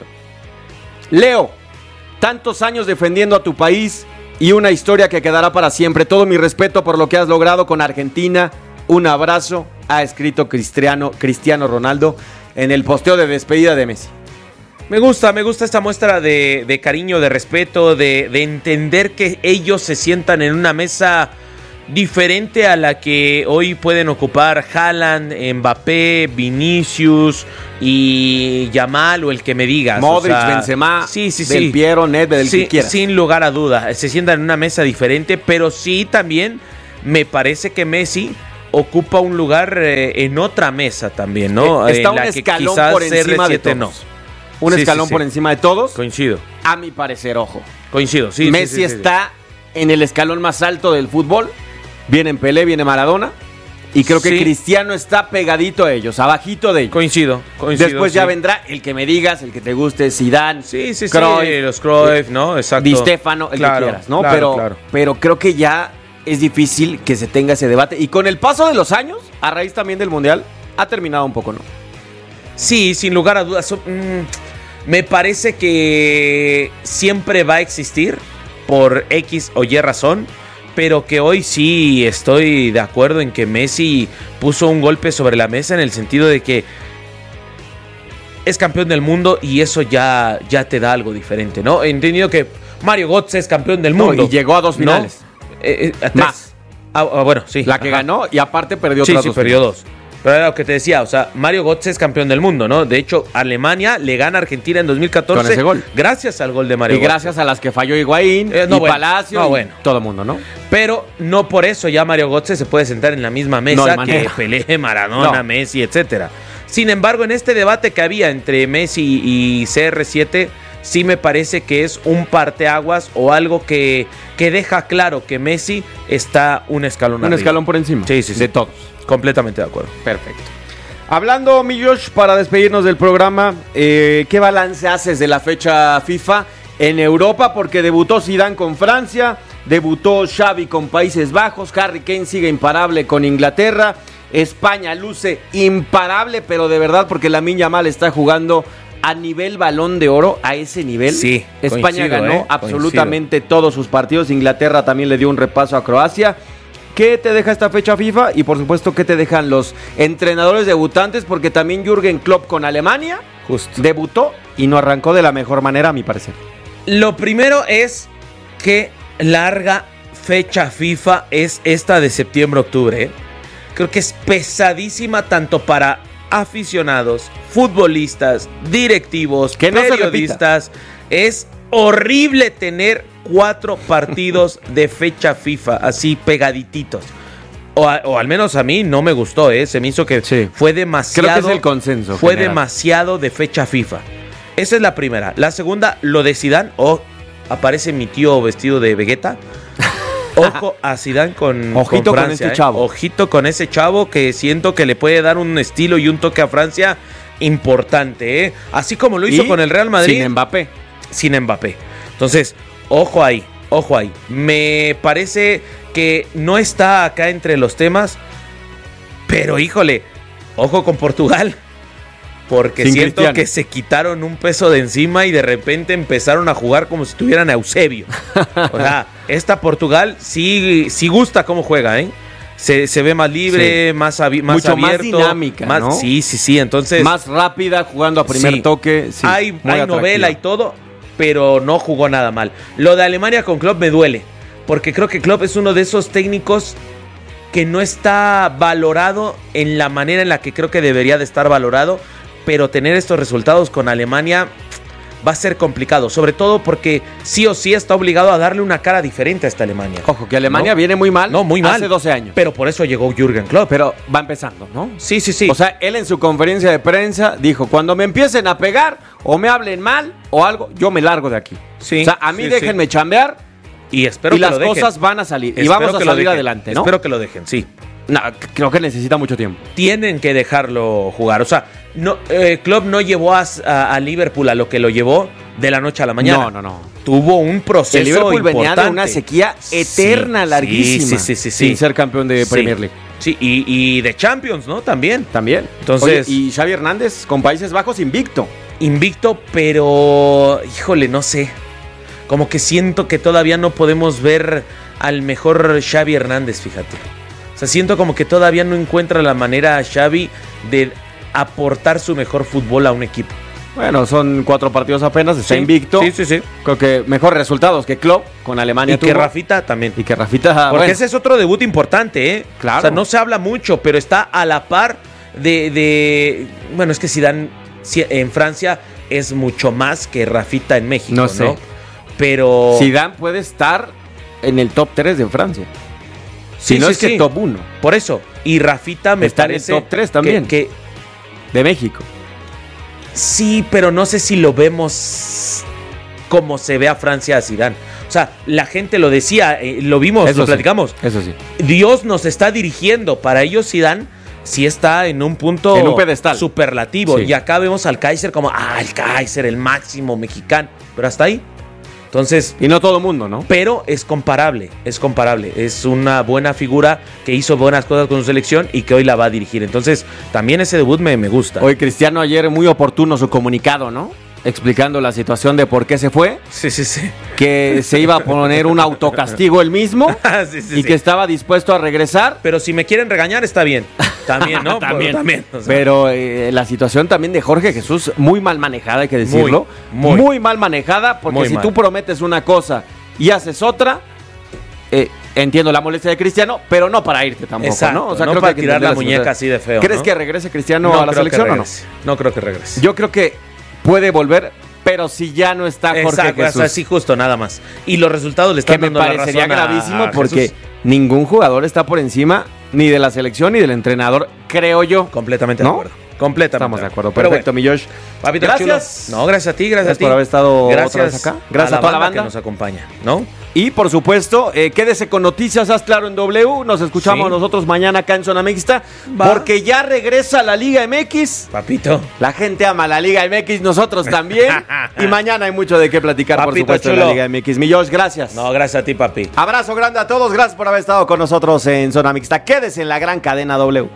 Leo, tantos años defendiendo a tu país y una historia que quedará para siempre. Todo mi respeto por lo que has logrado con Argentina. Un abrazo, ha escrito Cristiano Ronaldo en el posteo de despedida de Messi. Me gusta esta muestra de cariño, de respeto, de entender que ellos se sientan en una mesa diferente a la que hoy pueden ocupar Haaland, Mbappé, Vinicius y Yamal o el que me digas. Modric, Benzema, Del Piero, Nedved, el que quieras. Sin lugar a duda, se sientan en una mesa diferente, pero sí también me parece que Messi ocupa un lugar en otra mesa también, ¿no? Está en un la escalón que por encima de todos. No. Un escalón por encima de todos. Coincido. A mi parecer, ojo. Coincido, sí. Messi está en el escalón más alto del fútbol. Viene Pelé, viene Maradona. Y creo que Cristiano está pegadito a ellos, abajito de ellos. Coincido. Después ya vendrá el que me digas, el que te guste, Zidane, Cruyff, los Cruyff, ¿no? Exacto. Di Stéfano, el que quieras, ¿no? Pero creo que ya es difícil que se tenga ese debate. Y con el paso de los años, a raíz también del Mundial, ha terminado un poco, ¿no? Sí, sin lugar a dudas. Me parece que siempre va a existir por X o Y razón, pero que hoy sí estoy de acuerdo en que Messi puso un golpe sobre la mesa en el sentido de que es campeón del mundo y eso ya te da algo diferente, ¿no? He entendido que Mario Götze es campeón del mundo. Y llegó a 2 finales. Más. Bueno, sí. La que ganó y aparte perdió otras 2. Sí, perdió 2. Pero era lo que te decía, o sea, Mario Götze es campeón del mundo, ¿no? De hecho, Alemania le gana a Argentina en 2014 con ese gol. Gracias al gol de Mario Götze. Y gracias a las que falló Higuaín y Palacio y todo el mundo, ¿no? Pero no por eso ya Mario Götze se puede sentar en la misma mesa que Pelé, Maradona, Messi, etcétera. Sin embargo, en este debate que había entre Messi y CR7, sí me parece que es un parteaguas o algo que deja claro que Messi está un escalón arriba. Un escalón por encima. Sí. De todos. Completamente de acuerdo. Perfecto. Hablando, mi Josh, para despedirnos del programa, ¿qué balance haces de la fecha FIFA en Europa? Porque debutó Zidane con Francia, debutó Xavi con Países Bajos, Harry Kane sigue imparable con Inglaterra, España luce imparable, pero de verdad porque Lamine Yamal está jugando a nivel Balón de Oro, a ese nivel. Sí, España ganó absolutamente todos sus partidos, Inglaterra también le dio un repaso a Croacia. ¿Qué te deja esta fecha FIFA? Y por supuesto, ¿qué te dejan los entrenadores debutantes? Porque también Jürgen Klopp con Alemania debutó y no arrancó de la mejor manera, a mi parecer. Lo primero es que larga fecha FIFA es esta de septiembre-octubre. Creo que es pesadísima tanto para aficionados, futbolistas, directivos, periodistas. Es horrible tener 4 partidos de fecha FIFA así pegadititos. O al menos a mí no me gustó, Se me hizo que fue demasiado. Creo que es el consenso. Fue demasiado de fecha FIFA. Esa es la primera. La segunda, lo de Zidane. Aparece mi tío vestido de Vegeta. Ojo a Zidane con Ojito con Francia, con este chavo. Ojito con ese chavo que siento que le puede dar un estilo y un toque a Francia importante, Así como lo hizo con el Real Madrid. Sin Mbappé. Entonces, ojo ahí. Me parece que no está acá entre los temas, pero híjole, ojo con Portugal. Porque siento Cristiano, que se quitaron un peso de encima y de repente empezaron a jugar como si tuvieran a Eusebio. O sea, esta Portugal sí gusta cómo juega, Se ve más libre, más abierto. Mucho más dinámica, ¿no? Sí. Entonces, más rápida, jugando a primer toque. Sí, hay novela y todo, pero no jugó nada mal. Lo de Alemania con Klopp me duele, porque creo que Klopp es uno de esos técnicos que no está valorado en la manera en la que creo que debería de estar valorado, pero tener estos resultados con Alemania va a ser complicado, sobre todo porque sí o sí está obligado a darle una cara diferente a esta Alemania. Ojo, que Alemania viene muy mal. No, muy mal. Hace 12 años. Pero por eso llegó Jürgen Klopp. Pero va empezando, ¿no? Sí. O sea, él en su conferencia de prensa dijo, cuando me empiecen a pegar o me hablen mal o algo, yo me largo de aquí. Sí, o sea, a mí déjenme chambear y espero que las lo dejen. Cosas van a salir y vamos a salir adelante, ¿no? Espero que lo dejen, sí. No, creo que necesita mucho tiempo. Tienen que dejarlo jugar. O sea, no, Klopp no llevó a Liverpool a lo que lo llevó de la noche a la mañana. No. Tuvo un proceso el Liverpool importante. Venía de una sequía eterna, larguísima. Sí. Sin ser campeón de Premier League. Sí, y de Champions, ¿no? También. Entonces, oye, y Xavi Hernández con Países Bajos invicto. Pero, híjole, no sé. Como que siento que todavía no podemos ver al mejor Xavi Hernández, fíjate. O sea, siento como que todavía no encuentra la manera Xavi de aportar su mejor fútbol a un equipo. Bueno, son 4 partidos apenas, está invicto. Sí. Creo que mejores resultados que Klopp con Alemania. Y que Rafita también. Y que Rafita... Porque ese es otro debut importante, ¿eh? Claro. O sea, no se habla mucho, pero está a la par de... Bueno, es que Zidane en Francia es mucho más que Rafita en México, ¿no? sé. Pero... Zidane puede estar en el top 3 de Francia. Si no es que top 1. Por eso. Y Rafita me está parece... en el top 3 también. De México. Sí, pero no sé si lo vemos como se ve a Francia a Zidane. O sea, la gente lo decía, lo vimos, eso lo platicamos. Eso sí. Dios nos está dirigiendo. Para ellos Zidane sí está en un punto... En un pedestal. Superlativo. Sí. Y acá vemos al Kaiser como, el Kaiser, el máximo mexicano. Pero hasta ahí. Entonces... Y no todo el mundo, ¿no? Pero es comparable. Es una buena figura que hizo buenas cosas con su selección y que hoy la va a dirigir. Entonces, también ese debut me gusta. Hoy Cristiano ayer muy oportuno su comunicado, ¿no? Explicando la situación de por qué se fue. Sí. Que se iba a poner un autocastigo él mismo. Y que estaba dispuesto a regresar. Pero si me quieren regañar, está bien. También, ¿no? También. O sea. Pero la situación también de Jorge Jesús, muy mal manejada, hay que decirlo. Muy mal manejada, porque si tú prometes una cosa y haces otra, entiendo la molestia de Cristiano, pero no para irte tampoco, exacto, ¿no? O sea, no creo para que tirar la muñeca así de feo. ¿Crees ¿no? que regrese Cristiano a la selección o no? No creo que regrese. Yo creo que puede volver, pero si ya no está Jorge Jesús. O sea, sí, justo, nada más. Y los resultados le están dando la razón. Que me parecería gravísimo a porque Jesús. Ningún jugador está por encima ni de la selección ni del entrenador, creo yo. Completamente de acuerdo. Completamente. Estamos de acuerdo. Perfecto, bueno, mi Josh. Papito gracias. Chulo. No, gracias a ti, gracias a ti. por haber estado gracias otra vez acá. Gracias a toda la banda que nos acompaña, ¿no? Y por supuesto, quédese con Noticias Haz Claro en W. Nos escuchamos nosotros mañana acá en Zona Mixta. Porque ya regresa la Liga MX. Papito. La gente ama la Liga MX, nosotros también. Y mañana hay mucho de qué platicar, Papito por supuesto, chulo. en la Liga MX. Mi Josh, gracias. No, gracias a ti, papi. Abrazo grande a todos. Gracias por haber estado con nosotros en Zona Mixta. Quédese en la gran cadena W.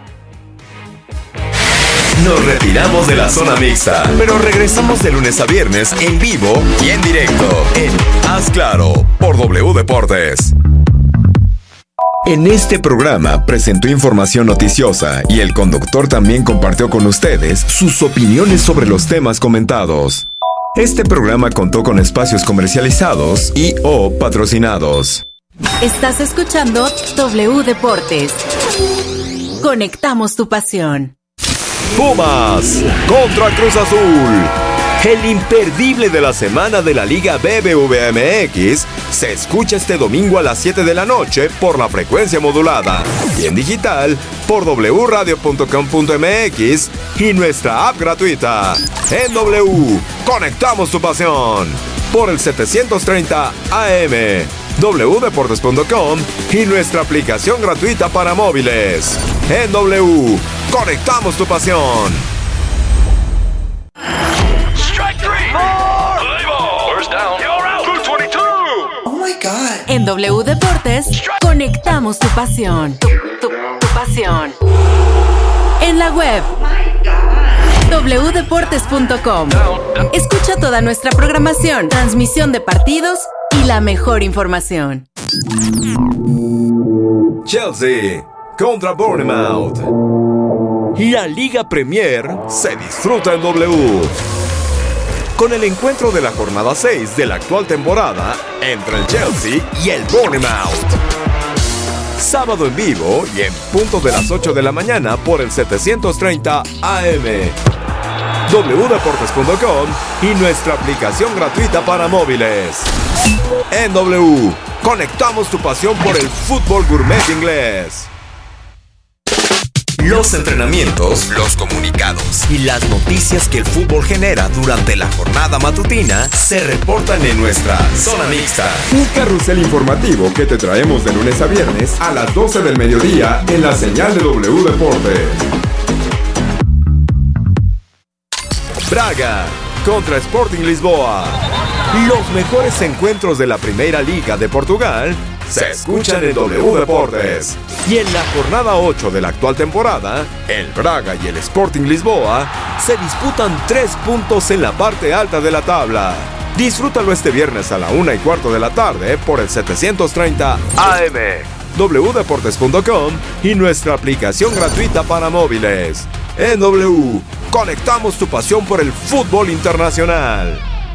Nos retiramos de la zona mixta, pero regresamos de lunes a viernes en vivo y en directo en Haz Claro por W Deportes. En este programa presentó información noticiosa y el conductor también compartió con ustedes sus opiniones sobre los temas comentados. Este programa contó con espacios comercializados y o patrocinados. Estás escuchando W Deportes. Conectamos tu pasión. Pumas contra Cruz Azul. El imperdible de la semana de la Liga BBVA MX se escucha este domingo a las 7 de la noche por la frecuencia modulada y en digital por wradio.com.mx y nuestra app gratuita. En W, conectamos tu pasión por el 730 AM, wdeportes.com y nuestra aplicación gratuita para móviles. En W, conectamos tu pasión. En W Deportes, conectamos tu pasión. Tu pasión. En la web, wdeportes.com. Escucha toda nuestra programación, transmisión de partidos y la mejor información. Chelsea contra Bournemouth. La Liga Premier se disfruta en W. Con el encuentro de la jornada 6 de la actual temporada entre el Chelsea y el Bournemouth. Sábado en vivo y en punto de las 8 de la mañana por el 730 AM. wdeportes.com y nuestra aplicación gratuita para móviles. En W, conectamos tu pasión por el fútbol gourmet inglés. Los entrenamientos, los comunicados y las noticias que el fútbol genera durante la jornada matutina se reportan en nuestra Zona Mixta. Un carrusel informativo que te traemos de lunes a viernes a las 12 del mediodía en la señal de W Deportes. Braga contra Sporting Lisboa. Los mejores encuentros de la Primera Liga de Portugal se escuchan en W Deportes. Y en la jornada 8 de la actual temporada, el Braga y el Sporting Lisboa se disputan 3 puntos en la parte alta de la tabla. Disfrútalo este viernes a la 1:15 de la tarde por el 730 AM, wdeportes.com y nuestra aplicación gratuita para móviles. En W, conectamos tu pasión por el fútbol internacional.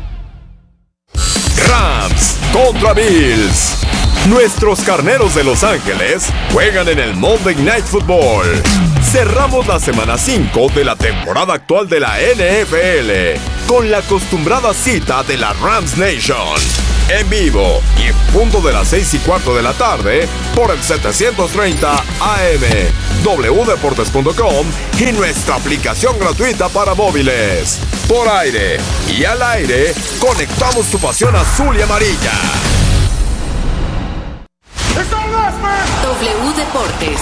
Rams contra Bills. Nuestros carneros de Los Ángeles juegan en el Monday Night Football. Cerramos la semana 5 de la temporada actual de la NFL con la acostumbrada cita de la Rams Nation. En vivo y en punto de las 6:15 de la tarde por el 730 AM, wdeportes.com y nuestra aplicación gratuita para móviles. Por aire y al aire, conectamos tu pasión azul y amarilla. W Deportes.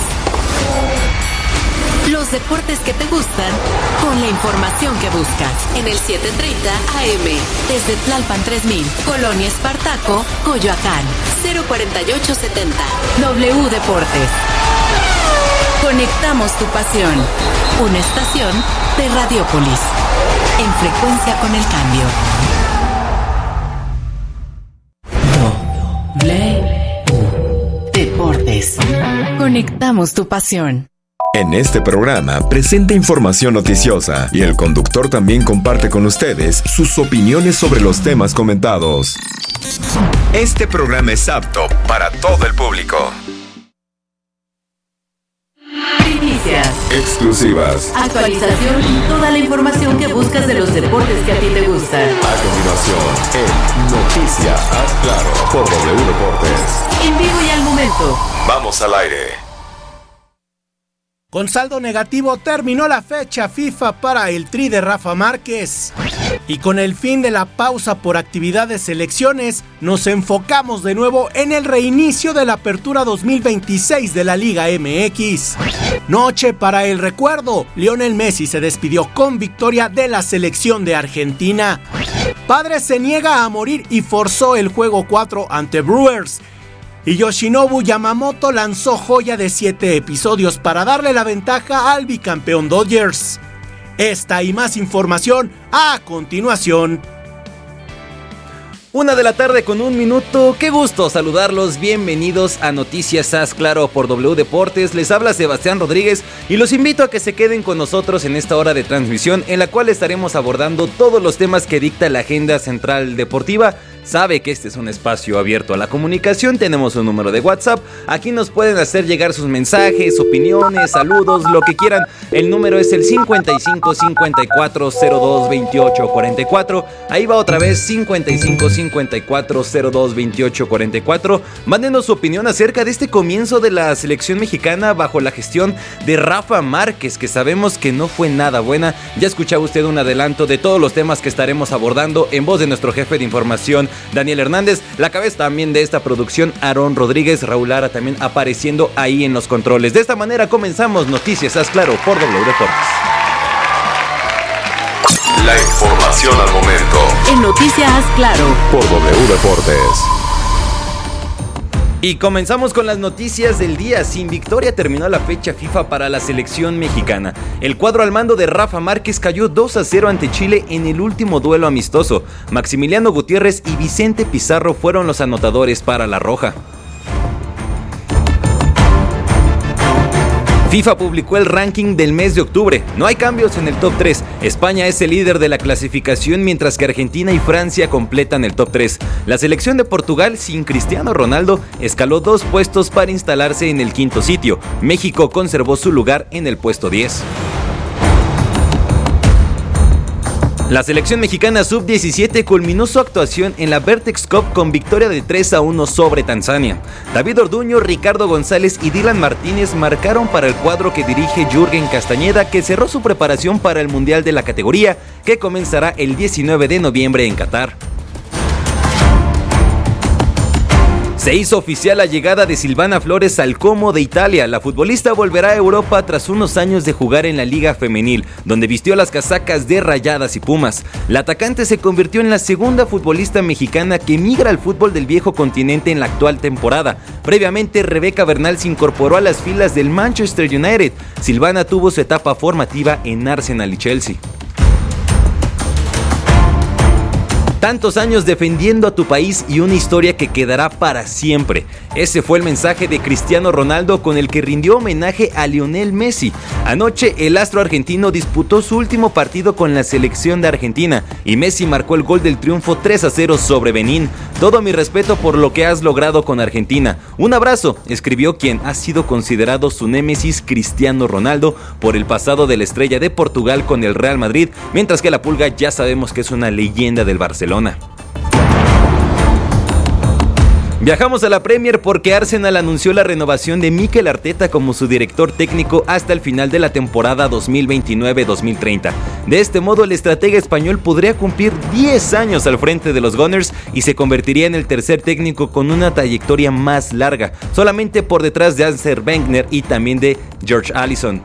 Los deportes que te gustan, con la información que buscas. En el 730 AM, desde Tlalpan 3000, Colonia Espartaco, Coyoacán, 04870. W Deportes. Conectamos tu pasión. Una estación de Radiopolis. En frecuencia con el cambio. W Deportes. Conectamos tu pasión. En este programa presenta información noticiosa y el conductor también comparte con ustedes sus opiniones sobre los temas comentados. Este programa es apto para todo el público. Primicias, exclusivas, actualización y toda la información que buscas de los deportes que a ti te gustan. A continuación, en Noticias Haz Claro por W Deportes. En vivo y al momento. Vamos al aire. Con saldo negativo terminó la fecha FIFA para el Tri de Rafa Márquez. Y con el fin de la pausa por actividad de selecciones, nos enfocamos de nuevo en el reinicio de la apertura 2026 de la Liga MX. Noche para el recuerdo. Lionel Messi se despidió con victoria de la selección de Argentina. Padre se niega a morir y forzó el juego 4 ante Brewers. Y Yoshinobu Yamamoto lanzó joya de 7 episodios para darle la ventaja al bicampeón Dodgers. Esta y más información a continuación. 1:01 p.m. Qué gusto saludarlos, bienvenidos a Noticias Haz Claro por W Deportes. Les habla Sebastián Rodríguez y los invito a que se queden con nosotros en esta hora de transmisión en la cual estaremos abordando todos los temas que dicta la agenda central deportiva. Sabe que este es un espacio abierto a la comunicación, tenemos un número de WhatsApp, aquí nos pueden hacer llegar sus mensajes, opiniones, saludos, lo que quieran. El número es el 55 54 02 28 44, ahí va otra vez 55 54 02 28 44. Mándenos su opinión acerca de este comienzo de la selección mexicana bajo la gestión de Rafa Márquez, que sabemos que no fue nada buena. Ya escuchaba usted un adelanto de todos los temas que estaremos abordando en voz de nuestro jefe de información, Daniel Hernández, la cabeza también de esta producción, Aarón Rodríguez, Raúl Lara también apareciendo ahí en los controles. De esta manera comenzamos Noticias Haz Claro por W Deportes. La información al momento. En Noticias Haz Claro por W Deportes. Y comenzamos con las noticias del día. Sin victoria terminó la fecha FIFA para la selección mexicana. El cuadro al mando de Rafa Márquez cayó 2-0 ante Chile en el último duelo amistoso. Maximiliano Gutiérrez y Vicente Pizarro fueron los anotadores para la Roja. FIFA publicó el ranking del mes de octubre. No hay cambios en el top 3. España es el líder de la clasificación, mientras que Argentina y Francia completan el top 3. La selección de Portugal, sin Cristiano Ronaldo, escaló 2 puestos para instalarse en el 5º sitio. México conservó su lugar en el puesto 10. La selección mexicana sub-17 culminó su actuación en la Vertex Cup con victoria de 3-1 sobre Tanzania. David Orduño, Ricardo González y Dylan Martínez marcaron para el cuadro que dirige Jürgen Castañeda, que cerró su preparación para el Mundial de la categoría, que comenzará el 19 de noviembre en Qatar. Se hizo oficial la llegada de Silvana Flores al Como de Italia. La futbolista volverá a Europa tras unos años de jugar en la Liga Femenil, donde vistió las casacas de Rayadas y Pumas. La atacante se convirtió en la segunda futbolista mexicana que migra al fútbol del viejo continente en la actual temporada. Previamente, Rebeca Bernal se incorporó a las filas del Manchester United. Silvana tuvo su etapa formativa en Arsenal y Chelsea. Tantos años defendiendo a tu país y una historia que quedará para siempre. Ese fue el mensaje de Cristiano Ronaldo con el que rindió homenaje a Lionel Messi. Anoche el astro argentino disputó su último partido con la selección de Argentina y Messi marcó el gol del triunfo 3-0 sobre Benín. Todo mi respeto por lo que has logrado con Argentina. Un abrazo, escribió quien ha sido considerado su némesis Cristiano Ronaldo por el pasado de la estrella de Portugal con el Real Madrid, mientras que la Pulga ya sabemos que es una leyenda del Barcelona. Viajamos a la Premier porque Arsenal anunció la renovación de Mikel Arteta como su director técnico hasta el final de la temporada 2029-2030. De este modo, el estratega español podría cumplir 10 años al frente de los Gunners y se convertiría en el tercer técnico con una trayectoria más larga, solamente por detrás de Arsène Wenger y también de George Alisson.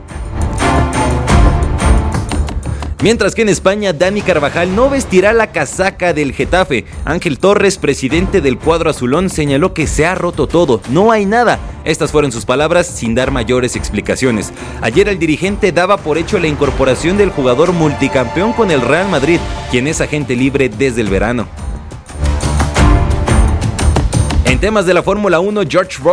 Mientras que en España, Dani Carvajal no vestirá la casaca del Getafe. Ángel Torres, presidente del cuadro azulón, señaló que se ha roto todo, no hay nada. Estas fueron sus palabras sin dar mayores explicaciones. Ayer el dirigente daba por hecho la incorporación del jugador multicampeón con el Real Madrid, quien es agente libre desde el verano. En temas de la Fórmula 1, George